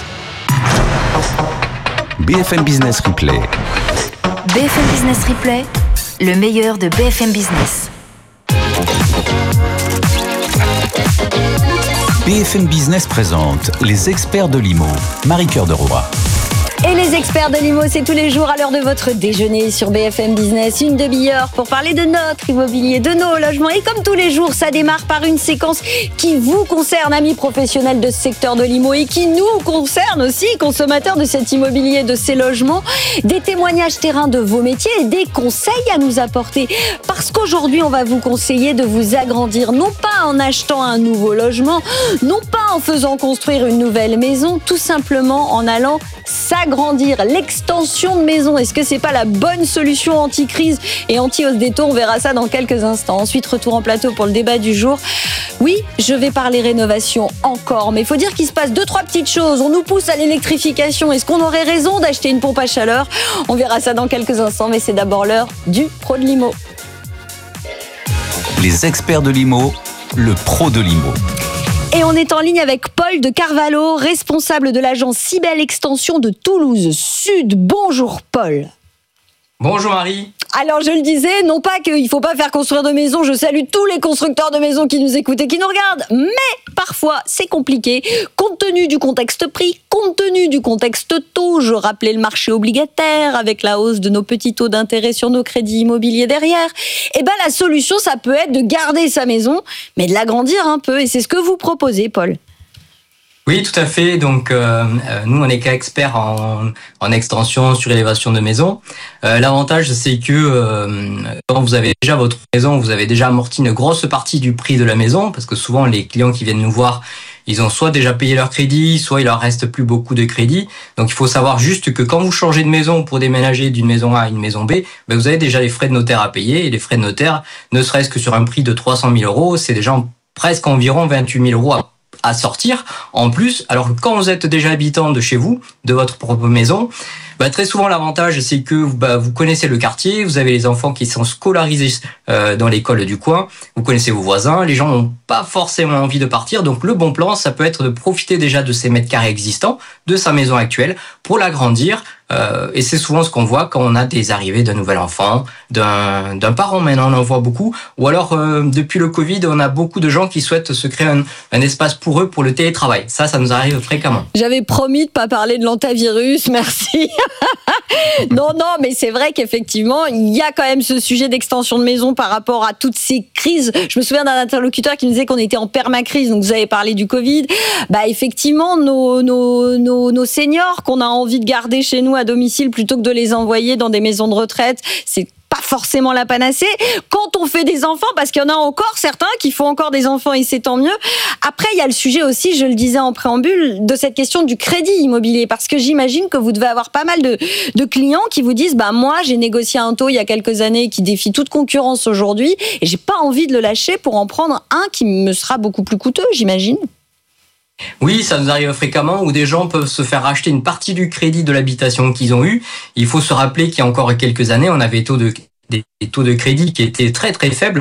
B F M Business Replay. B F M Business Replay, le meilleur de B F M Business. B F M Business présente les experts de l'I M O. Marie-Cœur de Roy. Et les experts de l'I M O, c'est tous les jours à l'heure de votre déjeuner sur B F M Business. Une demi-heure pour parler de notre immobilier, de nos logements. Et comme tous les jours, ça démarre par une séquence qui vous concerne, amis professionnels de ce secteur de l'I M O, et qui nous concerne aussi, consommateurs de cet immobilier, de ces logements. Des témoignages terrain de vos métiers et des conseils à nous apporter. Parce qu'aujourd'hui, on va vous conseiller de vous agrandir, non pas en achetant un nouveau logement, non pas en faisant construire une nouvelle maison, tout simplement en allant s'agrandir. L'extension de maison, est-ce que c'est pas la bonne solution anti-crise et anti-hausse des taux? On verra ça dans quelques instants. Ensuite, retour en plateau pour le débat du jour. Oui, je vais parler rénovation encore, mais il faut dire qu'il se passe deux, trois petites choses. On nous pousse à l'électrification. Est-ce qu'on aurait raison d'acheter une pompe à chaleur? On verra ça dans quelques instants, mais c'est d'abord l'heure du pro de l'I M O. Les experts de l'I M O, le pro de l'I M O. Et on est en ligne avec Paul de Carvalho, responsable de l'agence Cybelle Extension de Toulouse Sud. Bonjour Paul. Bonjour Marie. Alors je le disais, non pas qu'il ne faut pas faire construire de maisons, je salue tous les constructeurs de maisons qui nous écoutent et qui nous regardent, mais parfois c'est compliqué, compte tenu du contexte prix, compte tenu du contexte taux, je rappelais le marché obligataire avec la hausse de nos petits taux d'intérêt sur nos crédits immobiliers derrière, et ben la solution ça peut être de garder sa maison, mais de l'agrandir un peu, et c'est ce que vous proposez Paul. Oui, tout à fait. Donc, euh, nous, on est qu'experts en, en extension, surélévation de maison. Euh, l'avantage, c'est que euh, quand vous avez déjà votre maison, vous avez déjà amorti une grosse partie du prix de la maison, parce que souvent, les clients qui viennent nous voir, ils ont soit déjà payé leur crédit, soit il leur reste plus beaucoup de crédit. Donc, il faut savoir juste que quand vous changez de maison pour déménager d'une maison A à une maison B, ben, vous avez déjà les frais de notaire à payer. Et les frais de notaire, ne serait-ce que sur un prix de trois cent mille euros, c'est déjà presque environ vingt-huit mille euros à à sortir en plus, alors que quand vous êtes déjà habitant de chez vous, de votre propre maison, bah très souvent l'avantage c'est que bah, vous connaissez le quartier, vous avez les enfants qui sont scolarisés euh, dans l'école du coin, vous connaissez vos voisins, les gens n'ont pas forcément envie de partir, donc le bon plan ça peut être de profiter déjà de ces mètres carrés existants, de sa maison actuelle, pour l'agrandir, Euh, et c'est souvent ce qu'on voit quand on a des arrivées d'un nouvel enfant, d'un, d'un parent. Maintenant, on en voit beaucoup. Ou alors, euh, depuis le Covid, on a beaucoup de gens qui souhaitent se créer un, un espace pour eux pour le télétravail. Ça, ça nous arrive fréquemment. J'avais promis de pas parler de l'antivirus, merci. non, non, mais c'est vrai qu'effectivement, il y a quand même ce sujet d'extension de maison par rapport à toutes ces crises. Je me souviens d'un interlocuteur qui nous disait qu'on était en permacrise. Donc, vous avez parlé du Covid. Bah, effectivement, nos, nos, nos, nos seniors qu'on a envie de garder chez nous à domicile plutôt que de les envoyer dans des maisons de retraite, c'est pas forcément la panacée. Quand on fait des enfants, parce qu'il y en a encore certains qui font encore des enfants et c'est tant mieux. Après, il y a le sujet aussi, je le disais en préambule, de cette question du crédit immobilier. Parce que j'imagine que vous devez avoir pas mal de, de clients qui vous disent, bah, moi, j'ai négocié un taux il y a quelques années qui défie toute concurrence aujourd'hui et j'ai pas envie de le lâcher pour en prendre un qui me sera beaucoup plus coûteux, j'imagine. Oui, ça nous arrive fréquemment où des gens peuvent se faire racheter une partie du crédit de l'habitation qu'ils ont eu. Il faut se rappeler qu'il y a encore quelques années, on avait taux de, des taux de crédit qui étaient très très faibles,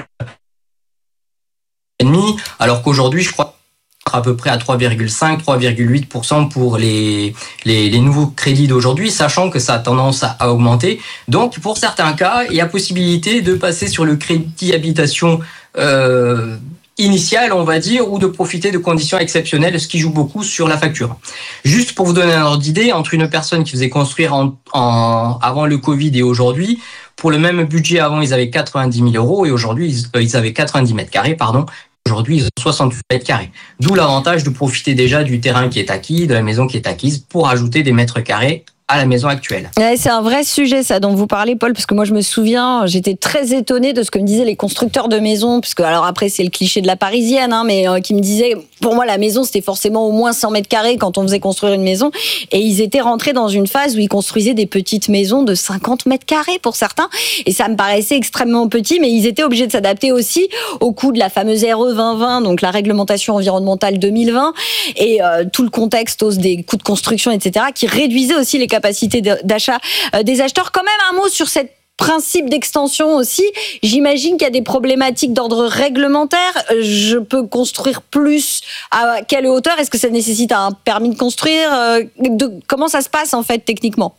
alors qu'aujourd'hui, je crois à peu près à trois virgule cinq, trois virgule huit pour cent pour les, les, les nouveaux crédits d'aujourd'hui, sachant que ça a tendance à, à augmenter. Donc, pour certains cas, il y a possibilité de passer sur le crédit habitation euh, initial, on va dire, ou de profiter de conditions exceptionnelles, ce qui joue beaucoup sur la facture. Juste pour vous donner un ordre d'idée, entre une personne qui faisait construire en, en, avant le Covid et aujourd'hui, pour le même budget, avant, ils avaient quatre-vingt-dix mille euros et aujourd'hui, ils, ils avaient quatre-vingt-dix mètres carrés, pardon. Aujourd'hui, ils ont soixante-huit mètres carrés. D'où l'avantage de profiter déjà du terrain qui est acquis, de la maison qui est acquise, pour ajouter des mètres carrés à la maison actuelle. Ouais, c'est un vrai sujet, ça, dont vous parlez, Paul, parce que moi, je me souviens, j'étais très étonnée de ce que me disaient les constructeurs de maisons, puisque, alors après, c'est le cliché de la parisienne, hein, mais euh, qui me disaient, pour moi, la maison, c'était forcément au moins cent mètres carrés quand on faisait construire une maison, et ils étaient rentrés dans une phase où ils construisaient des petites maisons de cinquante mètres carrés pour certains, et ça me paraissait extrêmement petit, mais ils étaient obligés de s'adapter aussi au coût de la fameuse R E vingt vingt, donc la réglementation environnementale deux mille vingt, et euh, tout le contexte, hausse des coûts de construction, et cetera, qui réduisait aussi les capacité d'achat des acheteurs. Quand même un mot sur cette principe d'extension aussi. J'imagine qu'il y a des problématiques d'ordre réglementaire. Je peux construire plus à quelle hauteur? Est-ce que ça nécessite un permis de construire? de, Comment ça se passe en fait techniquement?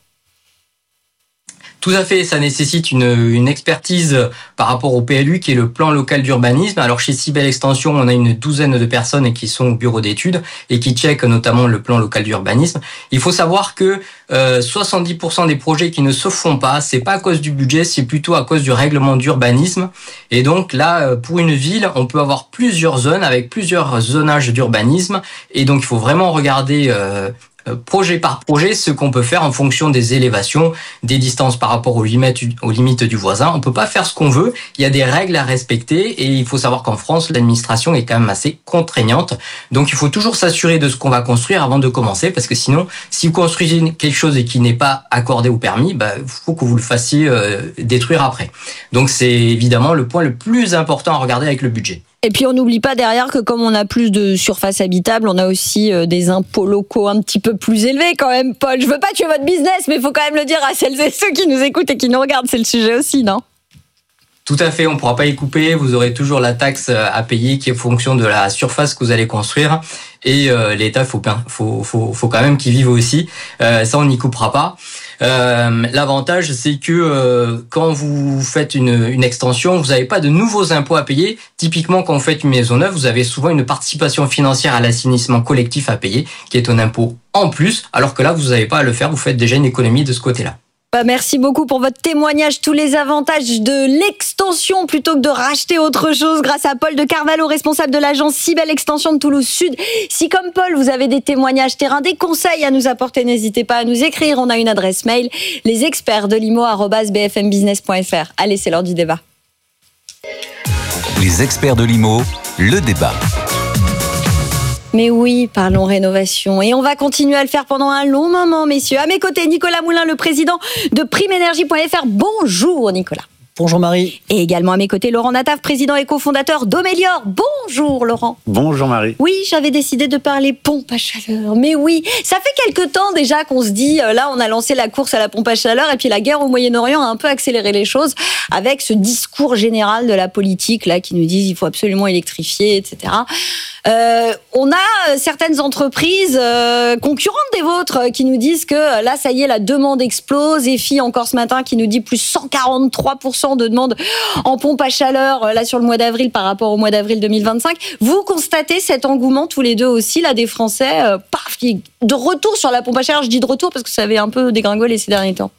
Tout à fait, ça nécessite une, une expertise par rapport au P L U qui est le plan local d'urbanisme. Alors chez Cybelle Extension, on a une douzaine de personnes qui sont au bureau d'études et qui checkent notamment le plan local d'urbanisme. Il faut savoir que euh, soixante-dix pour cent des projets qui ne se font pas, c'est pas à cause du budget, c'est plutôt à cause du règlement d'urbanisme. Et donc là, pour une ville, on peut avoir plusieurs zones avec plusieurs zonages d'urbanisme. Et donc il faut vraiment regarder euh, projet par projet ce qu'on peut faire en fonction des élévations, des distances par rapport aux limites, aux limites du voisin. On peut pas faire ce qu'on veut, il y a des règles à respecter et il faut savoir qu'en France, l'administration est quand même assez contraignante. Donc il faut toujours s'assurer de ce qu'on va construire avant de commencer parce que sinon, si vous construisez quelque chose et qui n'est pas accordé au permis, bah, faut que vous le fassiez euh, détruire après. Donc c'est évidemment le point le plus important à regarder avec le budget. Et puis on n'oublie pas derrière que comme on a plus de surface habitable, on a aussi des impôts locaux un petit peu plus élevés quand même, Paul. Je veux pas tuer votre business, mais il faut quand même le dire à celles et ceux qui nous écoutent et qui nous regardent, c'est le sujet aussi, non ? Tout à fait, on ne pourra pas y couper, vous aurez toujours la taxe à payer qui est en fonction de la surface que vous allez construire. Et euh, l'État, il faut, faut, faut, faut quand même qu'il vive aussi, euh, ça on n'y coupera pas. Euh, l'avantage, c'est que euh, quand vous faites une, une extension, vous n'avez pas de nouveaux impôts à payer. Typiquement, quand vous faites une maison neuve, vous avez souvent une participation financière à l'assainissement collectif à payer, qui est un impôt en plus, alors que là, vous n'avez pas à le faire, vous faites déjà une économie de ce côté-là. Bah merci beaucoup pour votre témoignage, tous les avantages de l'extension plutôt que de racheter autre chose grâce à Paul de Carvalho, responsable de l'agence Cybelle Extension de Toulouse Sud. Si comme Paul, vous avez des témoignages terrain, des conseils à nous apporter, n'hésitez pas à nous écrire. On a une adresse mail, les experts de l'I M O arobase b f m business point f r. Allez, c'est l'heure du débat. Les experts de l'I M O, le débat. Mais oui, parlons rénovation. Et on va continuer à le faire pendant un long moment, messieurs. À mes côtés, Nicolas Moulin, le président de prime énergie point f r. Bonjour, Nicolas. Bonjour Marie. Et également à mes côtés, Laurent Nataf, président et cofondateur d'Omélior. Bonjour Laurent. Bonjour Marie. Oui, j'avais décidé de parler pompe à chaleur. Mais oui, ça fait quelque temps déjà qu'on se dit, là on a lancé la course à la pompe à chaleur et puis la guerre au Moyen-Orient a un peu accéléré les choses avec ce discours général de la politique là qui nous dit il faut absolument électrifier, et cetera. Euh, on a euh, certaines entreprises euh, concurrentes des vôtres euh, qui nous disent que euh, là, ça y est, la demande explose. E F I, encore ce matin, qui nous dit plus cent quarante-trois pour cent de demande en pompe à chaleur, euh, là, sur le mois d'avril par rapport au mois d'avril deux mille vingt-cinq. Vous constatez cet engouement, tous les deux aussi, là, des Français, euh, paf, qui, de retour sur la pompe à chaleur. Je dis de retour parce que ça avait un peu dégringolé ces derniers temps.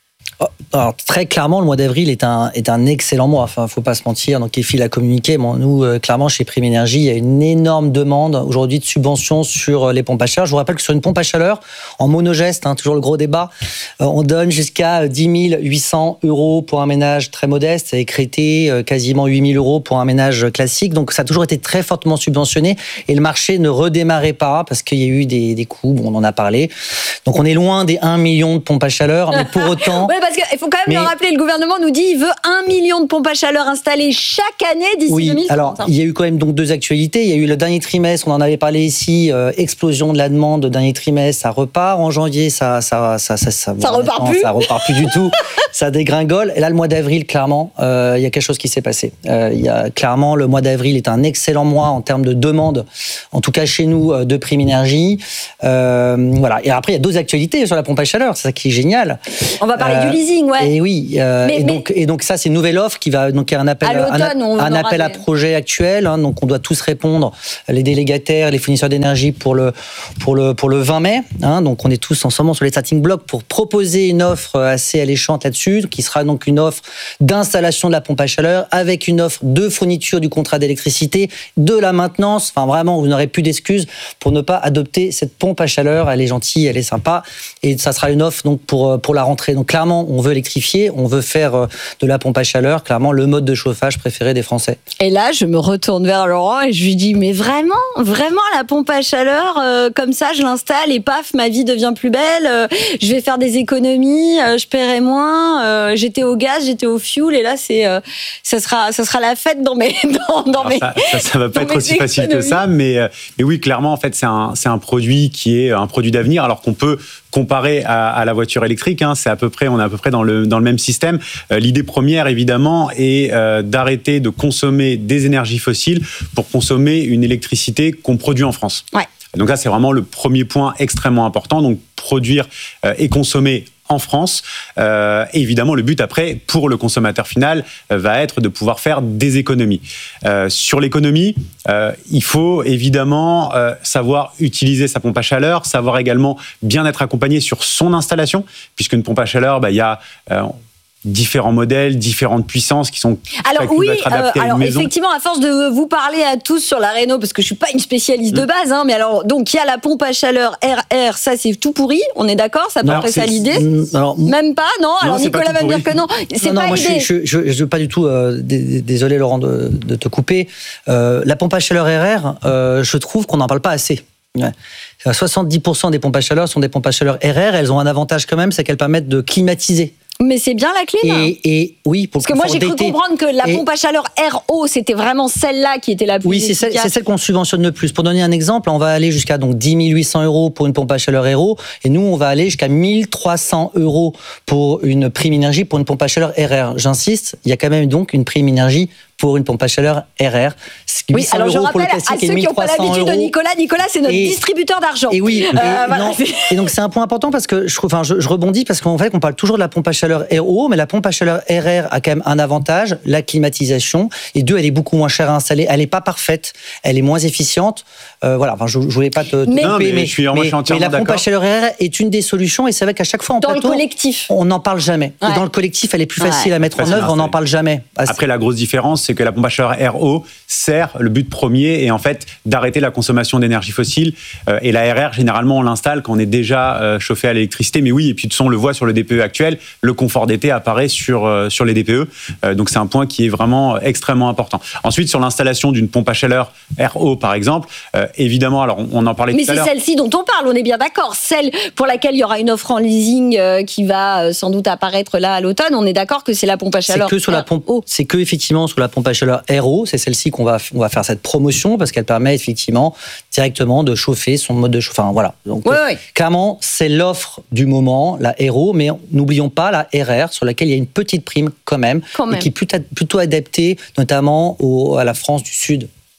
Alors, très clairement, le mois d'avril est un, est un excellent mois. Enfin, faut pas se mentir. Donc, E F I l'a communiqué. Bon, nous, euh, clairement, chez Prime Énergie, il y a une énorme demande aujourd'hui de subventions sur les pompes à chaleur. Je vous rappelle que sur une pompe à chaleur, en monogeste, hein, toujours le gros débat, euh, on donne jusqu'à dix mille huit cents euros pour un ménage très modeste et Crété, euh, quasiment huit mille euros pour un ménage classique. Donc, ça a toujours été très fortement subventionné et le marché ne redémarrait pas parce qu'il y a eu des, des coûts. Bon, on en a parlé. Donc, on est loin des un million de pompes à chaleur, mais pour autant. Ouais, parce qu'il faut quand même mais... le rappeler, le gouvernement nous dit qu'il veut un million de pompes à chaleur installées chaque année d'ici oui, deux mille trente. Alors, il y a eu quand même donc deux actualités. Il y a eu le dernier trimestre, on en avait parlé ici, euh, explosion de la demande, le dernier trimestre, ça repart. En janvier, ça ça ça ça ça, ça repart plus. Ça repart plus du tout. Ça dégringole. Et là, le mois d'avril, clairement, euh, il y a quelque chose qui s'est passé. Euh, il y a clairement le mois d'avril est un excellent mois en termes de demande, en tout cas chez nous, de Prime Énergie. Euh, voilà. Et après, il y a d'autres actualités sur la pompe à chaleur. C'est ça qui est génial. On va parler euh, du leasing, ouais. Et oui. Euh, mais, et donc et donc ça, c'est une nouvelle offre qui va donc il y a un appel à un, un appel à projet actuel. Hein, donc on doit tous répondre, les délégataires, les fournisseurs d'énergie pour le pour le pour le vingt mai. Hein, donc on est tous ensemble sur les starting blocks pour proposer une offre assez alléchante là-dessus, qui sera donc une offre d'installation de la pompe à chaleur avec une offre de fourniture du contrat d'électricité, de la maintenance. Enfin vraiment, vous n'aurez plus d'excuses pour ne pas adopter cette pompe à chaleur. Elle est gentille, elle est sympa, et ça sera une offre donc pour pour la rentrée. Donc clairement, on veut électrifier, on veut faire de la pompe à chaleur, clairement le mode de chauffage préféré des Français. Et là, je me retourne vers Laurent et je lui dis, mais vraiment, vraiment la pompe à chaleur, euh, comme ça, je l'installe et paf, ma vie devient plus belle, euh, je vais faire des économies, euh, je paierai moins, euh, j'étais au gaz, j'étais au fuel, et là, c'est, euh, ça sera, ça sera la fête dans mes, dans, dans mes. Ça, ça, ça va pas être aussi facile que ça, mais, mais oui, clairement, en fait, c'est un, c'est un produit qui est un produit d'avenir, alors qu'on peut comparer à, à la voiture électrique, hein, c'est à peu près, on est à peu près dans le dans le même système. Euh, l'idée première, évidemment, est euh, d'arrêter de consommer des énergies fossiles pour consommer une électricité qu'on produit en France. Ouais. Donc là, c'est vraiment le premier point extrêmement important. Donc produire euh, et consommer en France. Euh, et évidemment, le but après, pour le consommateur final, euh, va être de pouvoir faire des économies. Euh, sur l'économie, euh, il faut évidemment euh, savoir utiliser sa pompe à chaleur, savoir également bien être accompagné sur son installation, puisqu'une pompe à chaleur, bah, il y a... Euh, différents modèles, différentes puissances qui sont alors oui, être adaptées euh, à une alors maison. Effectivement, à force de vous parler à tous sur la Renault, parce que je suis pas une spécialiste mmh. de base, hein, mais alors donc il y a la pompe à chaleur R R, ça c'est tout pourri, on est d'accord, ça peut ça l'idée. Alors, même pas, non. Alors non, Nicolas va me dire que non, c'est non, pas non, l'idée. Je, je, je, je pas du tout. Euh, désolé Laurent de, de te couper. Euh, la pompe à chaleur R R, euh, je trouve qu'on n'en parle pas assez. Ouais. soixante-dix pour cent des pompes à chaleur sont des pompes à chaleur R R. Elles ont un avantage quand même, c'est qu'elles permettent de climatiser. Mais c'est bien la clim. Et, et oui, pour parce que moi j'ai cru comprendre que la pompe à chaleur R O, c'était vraiment celle-là qui était la plus. Oui, c'est celle, c'est celle qu'on subventionne le plus. Pour donner un exemple, on va aller jusqu'à donc dix mille huit cents euros pour une pompe à chaleur R O, et nous on va aller jusqu'à mille trois cents euros pour une prime énergie pour une pompe à chaleur R R. J'insiste, il y a quand même donc une prime énergie pour une pompe à chaleur R R. Oui, alors je rappelle à ceux qui n'ont pas l'habitude de Nicolas, Nicolas c'est notre et, distributeur d'argent. Et oui, et, euh, voilà. non, et donc c'est un point important parce que je, trouve, enfin, je, je rebondis parce qu'en fait on parle toujours de la pompe à chaleur R O, mais la pompe à chaleur R R a quand même un avantage, la climatisation, et deux, elle est beaucoup moins chère à installer, elle n'est pas parfaite, elle est moins efficiente. Euh, voilà, enfin, je ne voulais pas te, te mais, couper, non, mais, mais, je suis, moi, mais, je suis entièrement mais la pompe d'accord. à chaleur R R est une des solutions, et c'est vrai qu'à chaque fois en dans plateau, le collectif, on n'en parle jamais. Ouais. Et dans le collectif, elle est plus facile ouais. à mettre en œuvre, on n'en parle jamais. Après, la grosse différence, c'est que la pompe à chaleur R O sert le but premier et en fait d'arrêter la consommation d'énergie fossile. Euh, et la R R, généralement, on l'installe quand on est déjà euh, chauffé à l'électricité. Mais oui, et puis de toute façon, on le voit sur le D P E actuel, le confort d'été apparaît sur euh, sur les D P E. Euh, donc c'est un point qui est vraiment extrêmement important. Ensuite, sur l'installation d'une pompe à chaleur R O, par exemple, euh, évidemment, alors on, on en parlait mais tout à l'heure. Mais c'est celle-ci dont on parle, on est bien d'accord. Celle pour laquelle il y aura une offre en leasing euh, qui va euh, sans doute apparaître là à l'automne. On est d'accord que c'est la pompe à chaleur. C'est que sur la pompe. C'est que effectivement sur la pompe à chaleur R O. C'est celle-ci qu'on va on va faire cette promotion parce qu'elle permet effectivement directement de chauffer son mode de chauffage. Enfin, voilà. Donc, oui, euh, oui. clairement, c'est l'offre du moment, la R O, mais n'oublions pas la R R sur laquelle il y a une petite prime quand même, quand même. et qui est plutôt, plutôt adaptée notamment au, à la France du Sud.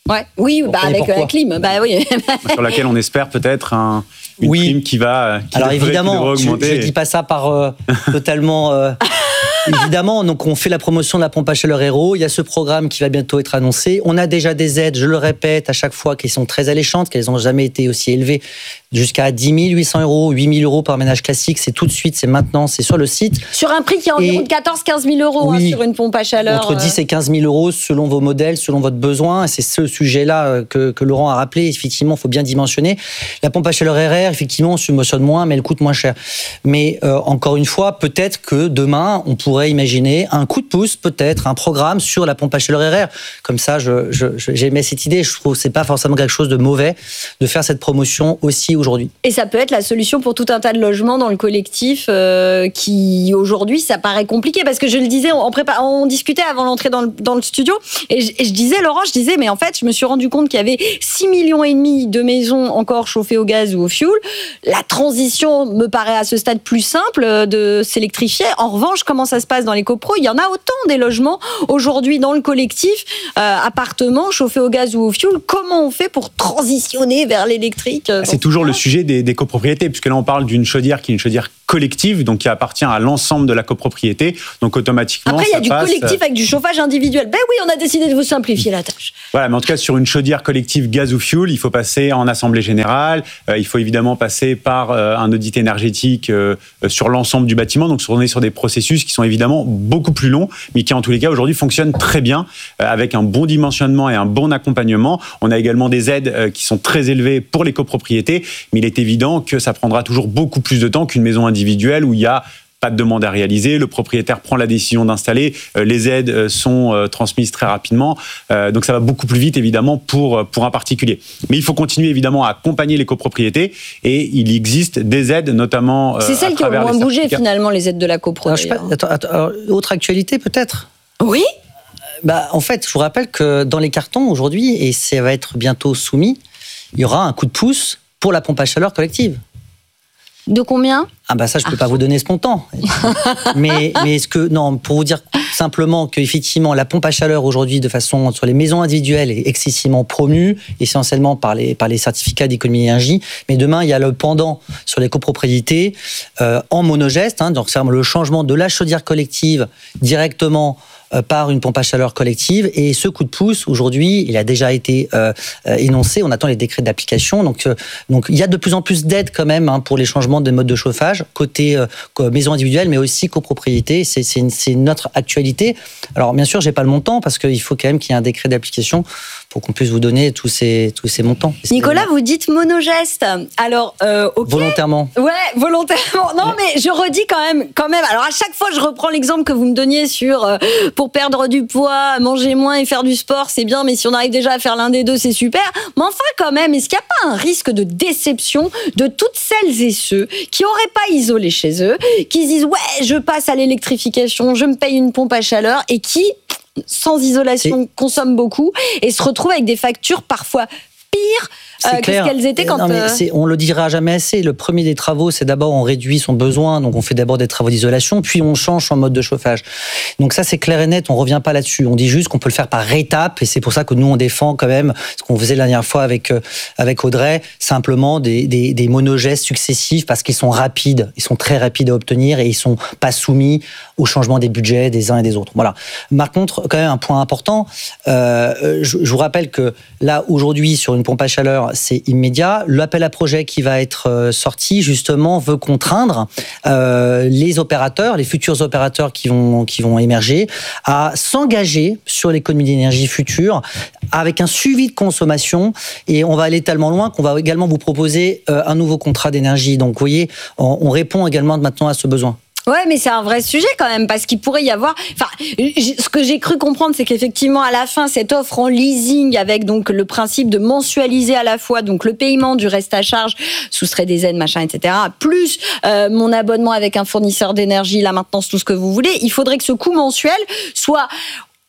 Ouais. Oui, bah avec la clim. Bah oui. Sur laquelle on espère peut-être un, une oui. prime qui va. Qui Alors devrait, évidemment, qui devrait je ne dis pas ça par euh, totalement. Euh, Évidemment, donc on fait la promotion de la pompe à chaleur Hero. Il y a ce programme qui va bientôt être annoncé. On a déjà des aides, je le répète à chaque fois, qui sont très alléchantes, qu'elles n'ont jamais été aussi élevées, jusqu'à dix mille huit cents euros, huit mille euros par ménage classique. C'est tout de suite, c'est maintenant, c'est sur le site. Sur un prix qui est environ de quatorze à quinze mille euros oui, hein, sur une pompe à chaleur. Entre dix et quinze mille euros selon vos modèles, selon votre besoin. C'est ce sujet-là que, que Laurent a rappelé. Effectivement, il faut bien dimensionner. La pompe à chaleur R R, effectivement, on subventionne moins, mais elle coûte moins cher. Mais euh, encore une fois, peut-être que demain, on pourrait imaginer un coup de pouce, peut-être, un programme sur la pompe à chaleur R R. Comme ça, je, je, je, j'aimais cette idée. Je trouve que c'est pas forcément quelque chose de mauvais de faire cette promotion aussi aujourd'hui. Et ça peut être la solution pour tout un tas de logements dans le collectif euh, qui, aujourd'hui, ça paraît compliqué. Parce que je le disais, on, prépa- on discutait avant l'entrée dans le, dans le studio, et je, et je disais, Laurent, je disais, mais en fait, je me suis rendu compte qu'il y avait six millions et demi de maisons encore chauffées au gaz ou au fioul. La transition me paraît à ce stade plus simple de s'électrifier. En revanche, comment ça se passe dans les copros ? Il y en a autant des logements aujourd'hui dans le collectif, euh, appartements chauffés au gaz ou au fioul. Comment on fait pour transitionner vers l'électrique ? C'est toujours le sujet des, des copropriétés, puisque là on parle d'une chaudière qui est une chaudière collective, donc qui appartient à l'ensemble de la copropriété. Donc automatiquement, après il y a ça du passe... collectif avec du chauffage individuel. Ben oui, on a décidé de vous simplifier la tâche. Voilà, mais en tout cas sur une chaudière collective gaz ou fioul, il faut passer en assemblée générale. Euh, il faut évidemment passer par euh, un audit énergétique euh, sur l'ensemble du bâtiment. Donc on est sur des processus qui sont évidemment beaucoup plus longs, mais qui en tous les cas aujourd'hui fonctionnent très bien euh, avec un bon dimensionnement et un bon accompagnement. On a également des aides euh, qui sont très élevées pour les copropriétés, mais il est évident que ça prendra toujours beaucoup plus de temps qu'une maison individuelle où il y a pas de demande à réaliser, le propriétaire prend la décision d'installer, euh, les aides euh, sont euh, transmises très rapidement, euh, donc ça va beaucoup plus vite évidemment pour, pour un particulier. Mais il faut continuer évidemment à accompagner les copropriétés et il existe des aides notamment... Euh, C'est celles qui ont moins bougé finalement, les aides de la copro. Alors, je sais pas, attends, attends, alors, autre actualité peut-être ? Oui. Bah, en fait, je vous rappelle que dans les cartons aujourd'hui, et ça va être bientôt soumis, il y aura un coup de pouce pour la pompe à chaleur collective. De combien ? Ah bah ça, je peux ah. pas vous donner ce montant. mais mais est-ce que non, pour vous dire simplement que effectivement la pompe à chaleur aujourd'hui de façon sur les maisons individuelles est excessivement promue, essentiellement par les par les certificats d'économie d'énergie. Mais demain il y a le pendant sur les copropriétés euh, en monogeste, hein, donc c'est le changement de la chaudière collective directement par une pompe à chaleur collective. Et ce coup de pouce, aujourd'hui, il a déjà été euh, énoncé. On attend les décrets d'application. Donc, euh, donc, il y a de plus en plus d'aides quand même hein, pour les changements de mode de chauffage, côté euh, maison individuelle, mais aussi copropriété. C'est, c'est, une, c'est notre actualité. Alors, bien sûr, j'ai pas le montant parce qu'il faut quand même qu'il y ait un décret d'application pour qu'on puisse vous donner tous ces, tous ces montants. Nicolas, vous dites monogeste. Alors, euh, ok. Volontairement. Ouais, volontairement. Non, mais je redis quand même, quand même. Alors, à chaque fois, je reprends l'exemple que vous me donniez sur euh, pour perdre du poids, manger moins et faire du sport, c'est bien, mais si on arrive déjà à faire l'un des deux, c'est super. Mais enfin, quand même, est-ce qu'il n'y a pas un risque de déception de toutes celles et ceux qui n'auraient pas isolé chez eux, qui se disent, ouais, je passe à l'électrification, je me paye une pompe à chaleur, et qui, sans isolation, et... consomment beaucoup, et se retrouvent avec des factures parfois pires euh, que ce qu'elles étaient quand... Non, mais c'est, on le dira jamais assez. Le premier des travaux, c'est d'abord on réduit son besoin, donc on fait d'abord des travaux d'isolation, puis on change son mode de chauffage. Donc ça, c'est clair et net, on revient pas là-dessus. On dit juste qu'on peut le faire par étapes, et c'est pour ça que nous, on défend quand même ce qu'on faisait la dernière fois avec, euh, avec Audrey, simplement des, des, des monogestes successifs, parce qu'ils sont rapides, ils sont très rapides à obtenir, et ils sont pas soumis au changement des budgets des uns et des autres. Voilà. Par contre, quand même, un point important, euh, je, je vous rappelle que là, aujourd'hui, sur une pompe à chaleur, c'est immédiat. L'appel à projet qui va être sorti, justement, veut contraindre euh, les opérateurs, les futurs opérateurs qui vont, qui vont émerger, à s'engager sur l'économie d'énergie future avec un suivi de consommation. Et on va aller tellement loin qu'on va également vous proposer euh, un nouveau contrat d'énergie. Donc, vous voyez, on, on répond également maintenant à ce besoin. Ouais, mais c'est un vrai sujet quand même, parce qu'il pourrait y avoir... Enfin, ce que j'ai cru comprendre, c'est qu'effectivement, à la fin, cette offre en leasing, avec donc le principe de mensualiser à la fois donc le paiement du reste à charge, soustrait des aides, machin, et cetera, plus euh, mon abonnement avec un fournisseur d'énergie, la maintenance, tout ce que vous voulez, il faudrait que ce coût mensuel soit...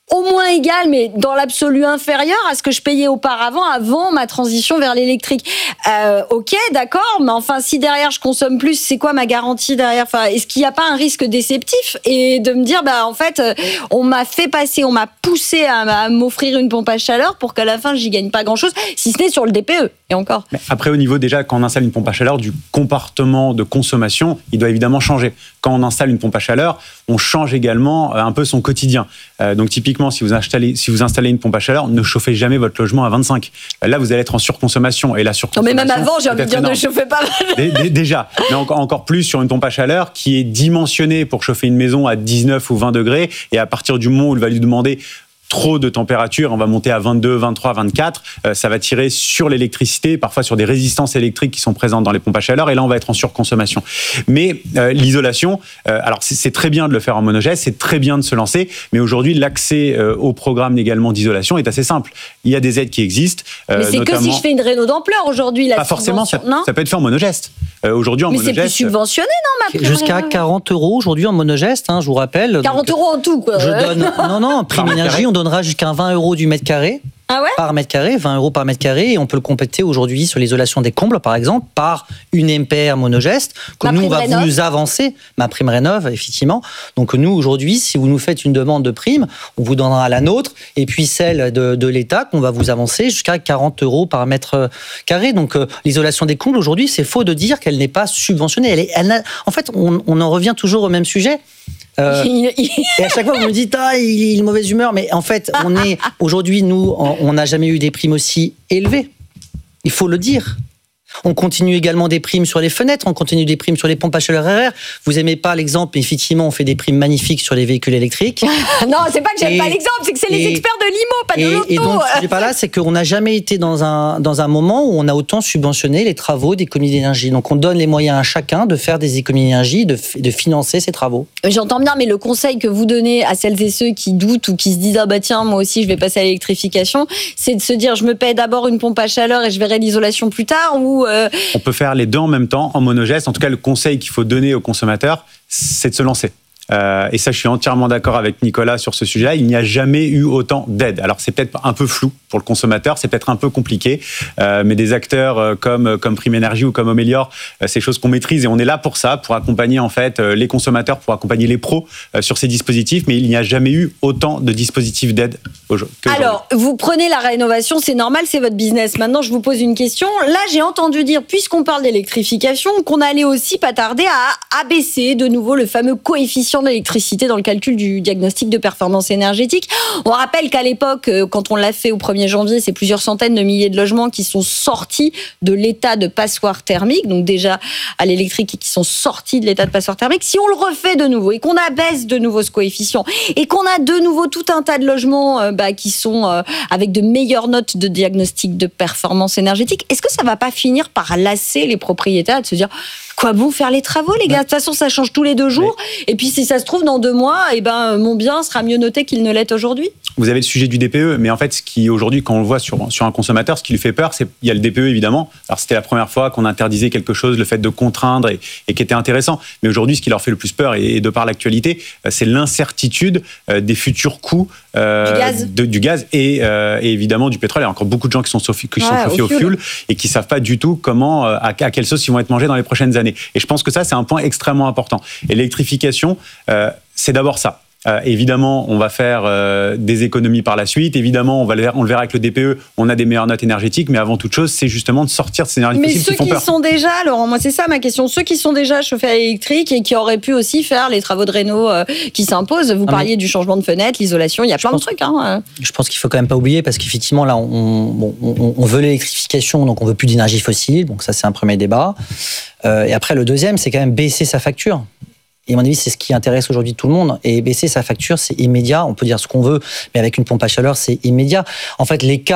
au moins égal, mais dans l'absolu inférieur à ce que je payais auparavant, avant ma transition vers l'électrique. Euh, ok, d'accord, mais enfin, si derrière je consomme plus, c'est quoi ma garantie derrière? Enfin, est-ce qu'il n'y a pas un risque déceptif et de me dire, bah en fait, on m'a fait passer, on m'a poussé à, à m'offrir une pompe à chaleur pour qu'à la fin j'y gagne pas grand-chose, si ce n'est sur le D P E. Et encore. Mais après, au niveau déjà, quand on installe une pompe à chaleur, du comportement de consommation, il doit évidemment changer. Quand on installe une pompe à chaleur, on change également un peu son quotidien. Euh, donc typiquement, si vous installez, si vous installez une pompe à chaleur, ne chauffez jamais votre logement à vingt-cinq. Là, vous allez être en surconsommation. Et la surconsommation. Non, mais même avant, j'ai envie de dire, ne chauffez pas. Déjà, mais encore, encore plus sur une pompe à chaleur qui est dimensionnée pour chauffer une maison à dix-neuf ou vingt degrés. Et à partir du moment où il va lui demander trop de température, on va monter à vingt-deux, vingt-trois, vingt-quatre, euh, ça va tirer sur l'électricité, parfois sur des résistances électriques qui sont présentes dans les pompes à chaleur, et là on va être en surconsommation. Mais euh, l'isolation, euh, alors c'est, c'est très bien de le faire en monogeste, c'est très bien de se lancer, mais aujourd'hui l'accès euh, au programme également d'isolation est assez simple. Il y a des aides qui existent. Euh, mais c'est notamment... que si je fais une réno d'ampleur aujourd'hui, la Pas forcément, ça, non ça peut être fait en monogeste. Euh, aujourd'hui en mais monogeste... Mais c'est plus subventionné, non, ma Jusqu'à quarante euros aujourd'hui en monogeste, hein, je vous rappelle. quarante donc, euros en tout, quoi. Je donne, non, non, en prime énergie, on donnera jusqu'à vingt euros du mètre carré. Ah ouais par mètre carré, vingt euros par mètre carré, et on peut le compléter aujourd'hui sur l'isolation des combles, par exemple, par une M P R monogeste, que ma nous, on va rénov. vous avancer, ma prime rénov, effectivement. Donc nous, aujourd'hui, si vous nous faites une demande de prime, on vous donnera la nôtre, et puis celle de, de l'État, qu'on va vous avancer jusqu'à quarante euros par mètre carré. Donc euh, l'isolation des combles, aujourd'hui, c'est faux de dire qu'elle n'est pas subventionnée. Elle est, elle n'a, en fait, on, on en revient toujours au même sujet. Euh, et à chaque fois, vous me dites, ah, il est de mauvaise humeur. Mais en fait, on est, aujourd'hui, nous, on n'a jamais eu des primes aussi élevées. Il faut le dire. On continue également des primes sur les fenêtres, on continue des primes sur les pompes à chaleur R R. Vous aimez pas l'exemple, mais effectivement, on fait des primes magnifiques sur les véhicules électriques. Non, c'est pas que j'aime et, pas l'exemple, c'est que c'est et, les experts de l'I M O, pas et, de l'auto. Et donc, ce qui n'est pas là, c'est qu'on n'a jamais été dans un, dans un moment où on a autant subventionné les travaux d'économie d'énergie. Donc, on donne les moyens à chacun de faire des économies d'énergie, de, de financer ces travaux. J'entends bien, mais le conseil que vous donnez à celles et ceux qui doutent ou qui se disent, ah bah tiens, moi aussi, je vais passer à l'électrification, c'est de se dire, je me paie d'abord une pompe à chaleur et je verrai l'isolation plus tard, ou... Euh... On peut faire les deux en même temps, en monogeste. En tout cas, le conseil qu'il faut donner aux consommateurs, c'est de se lancer. Euh, et ça, je suis entièrement d'accord avec Nicolas sur ce sujet-là. Il n'y a jamais eu autant d'aide. Alors, c'est peut-être un peu flou pour le consommateur, c'est peut-être un peu compliqué, euh, mais des acteurs euh, comme, comme Prime Énergie ou comme Omélior, euh, c'est des choses qu'on maîtrise et on est là pour ça, pour accompagner en fait euh, les consommateurs, pour accompagner les pros euh, sur ces dispositifs. Mais il n'y a jamais eu autant de dispositifs d'aide qu'aujourd'hui. Alors, vous prenez la rénovation, c'est normal, c'est votre business. Maintenant, je vous pose une question. Là, j'ai entendu dire, puisqu'on parle d'électrification, qu'on allait aussi pas tarder à abaisser de nouveau le fameux coefficient d'électricité dans le calcul du diagnostic de performance énergétique. On rappelle qu'à l'époque, quand on l'a fait au premier janvier, c'est plusieurs centaines de milliers de logements qui sont sortis de l'état de passoire thermique, donc déjà à l'électrique, et qui sont sortis de l'état de passoire thermique. Si on le refait de nouveau et qu'on abaisse de nouveau ce coefficient et qu'on a de nouveau tout un tas de logements euh, bah, qui sont euh, avec de meilleures notes de diagnostic de performance énergétique, est-ce que ça va pas finir par lasser les propriétaires de se dire quoi bon faire les travaux, les gars? De toute façon, ça change tous les deux jours. Ouais. Et puis, si ça se trouve, dans deux mois, eh ben, mon bien sera mieux noté qu'il ne l'est aujourd'hui. Vous avez le sujet du D P E, mais en fait, ce qui aujourd'hui, quand on le voit sur, sur un consommateur, ce qui lui fait peur, c'est il y a le D P E évidemment. Alors, c'était la première fois qu'on interdisait quelque chose, le fait de contraindre et, et qui était intéressant. Mais aujourd'hui, ce qui leur fait le plus peur, et, et de par l'actualité, c'est l'incertitude euh, des futurs coûts euh, du gaz, de, du gaz et, euh, et évidemment du pétrole. Il y a encore beaucoup de gens qui sont, chauffés, qui sont ouais, chauffés au, au fuel. fuel et qui savent pas du tout comment, à, à quelle sauce ils vont être mangés dans les prochaines années. Et je pense que ça, c'est un point extrêmement important. Et l'électrification, euh, c'est d'abord ça. Euh, évidemment, on va faire euh, des économies par la suite. Évidemment, on va le ver- on le verra avec le D P E. On a des meilleures notes énergétiques, mais avant toute chose, c'est justement de sortir de ces énergies mais fossiles qui font peur. Mais ceux qui sont déjà, Laurent, moi c'est ça ma question. Ceux qui sont déjà chauffés à l'électrique et qui auraient pu aussi faire les travaux de réno euh, qui s'imposent. Vous ah parliez mais... du changement de fenêtre, l'isolation. Il y a plein pense, de trucs. Hein. Je pense qu'il faut quand même pas oublier parce qu'effectivement là, on, bon, on, on veut l'électrification, donc on veut plus d'énergie fossile. Donc ça, c'est un premier débat. Euh, et après, le deuxième, c'est quand même baisser sa facture. Et à mon avis, c'est ce qui intéresse aujourd'hui tout le monde. Et baisser sa facture, c'est immédiat. On peut dire ce qu'on veut, mais avec une pompe à chaleur, c'est immédiat. En fait, les cas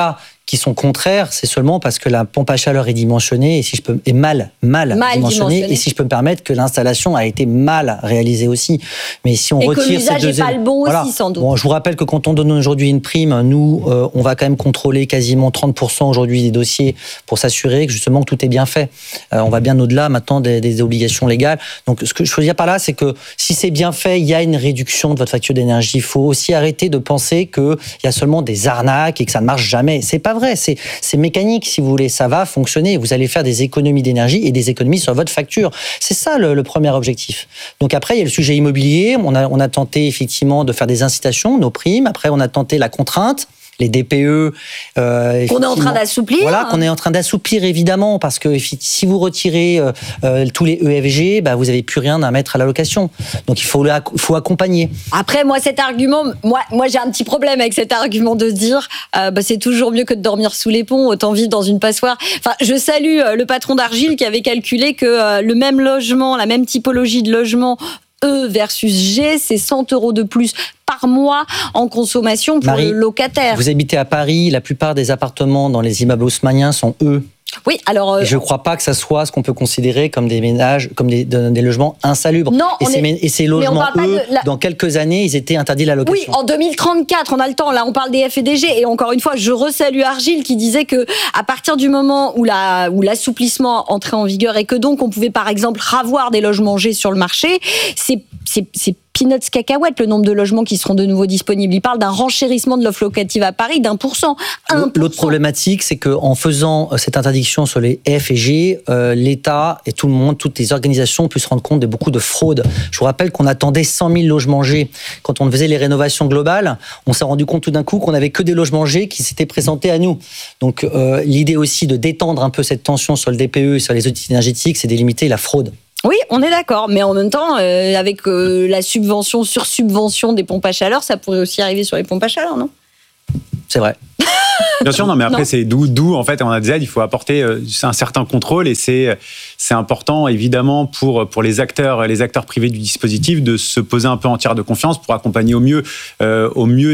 qui sont contraires, c'est seulement parce que la pompe à chaleur est dimensionnée et si je peux est mal mal, mal dimensionnée, dimensionnée et si je peux me permettre que l'installation a été mal réalisée aussi. Mais si on et retire que l'usage ces deux n'est pas le bon voilà. aussi sans doute. Bon, je vous rappelle que quand on donne aujourd'hui une prime, nous euh, on va quand même contrôler quasiment trente pour cent aujourd'hui des dossiers pour s'assurer que justement que tout est bien fait. Euh, on va bien au-delà maintenant des, des obligations légales. Donc ce que je veux dire par là, c'est que si c'est bien fait, il y a une réduction de votre facture d'énergie. Il faut aussi arrêter de penser qu'il y a seulement des arnaques et que ça ne marche jamais. C'est pas vrai, c'est, c'est mécanique si vous voulez, ça va fonctionner. Vous allez faire des économies d'énergie et des économies sur votre facture. C'est ça le, le premier objectif. Donc après, il y a le sujet immobilier. On a, on a tenté effectivement de faire des incitations, nos primes. Après, on a tenté la contrainte. Les D P E, euh, qu'on est en train d'assouplir. Voilà, qu'on est en train d'assouplir évidemment, parce que si vous retirez euh, euh, tous les E F G, bah, vous n'avez plus rien à mettre à la location. Donc il faut, le, faut accompagner. Après, moi, cet argument, moi, moi, j'ai un petit problème avec cet argument de dire, euh, bah, c'est toujours mieux que de dormir sous les ponts, autant vivre dans une passoire. Enfin, je salue le patron d'Argile qui avait calculé que euh, le même logement, la même typologie de logement, E versus G, c'est cent euros de plus par mois en consommation pour Marie, le locataire. Vous habitez à Paris, la plupart des appartements dans les immeubles haussmanniens sont E. Oui, alors. Euh, je ne crois pas que ça soit ce qu'on peut considérer comme des ménages, comme des, de, des logements insalubres. Non, et, ces, est, et ces logements, eux, la... dans quelques années, ils étaient interdits de la location. Oui, en deux mille trente-quatre, on a le temps. Là, on parle des F et des G. Et encore une fois, je resalue Argile qui disait que à partir du moment où, la, où l'assouplissement entrait en vigueur et que donc on pouvait par exemple ravoir des logements G sur le marché, c'est, c'est, c'est peanuts cacahuètes le nombre de logements qui seront de nouveau disponibles. Il parle d'un renchérissement de l'offre locative à Paris d'un pour cent. L'autre problématique, c'est qu'en faisant cette interdiction sur les F et G, euh, l'État et tout le monde, toutes les organisations ont pu se rendre compte de beaucoup de fraudes. Je vous rappelle qu'on attendait cent mille logements G. Quand on faisait les rénovations globales, on s'est rendu compte tout d'un coup qu'on n'avait que des logements G qui s'étaient présentés à nous. Donc euh, l'idée aussi de détendre un peu cette tension sur le D P E et sur les audits énergétiques, c'est d'éliminer la fraude. Oui, on est d'accord, mais en même temps, euh, avec euh, la subvention sur subvention des pompes à chaleur, ça pourrait aussi arriver sur les pompes à chaleur, non ? C'est vrai. Bien sûr, non, mais après, non. c'est d'où, d'où, en fait, on a dit, il faut apporter euh, un certain contrôle et c'est, c'est important, évidemment, pour, pour les acteurs, les acteurs privés du dispositif de se poser un peu en tiers de confiance pour accompagner au mieux, euh, au mieux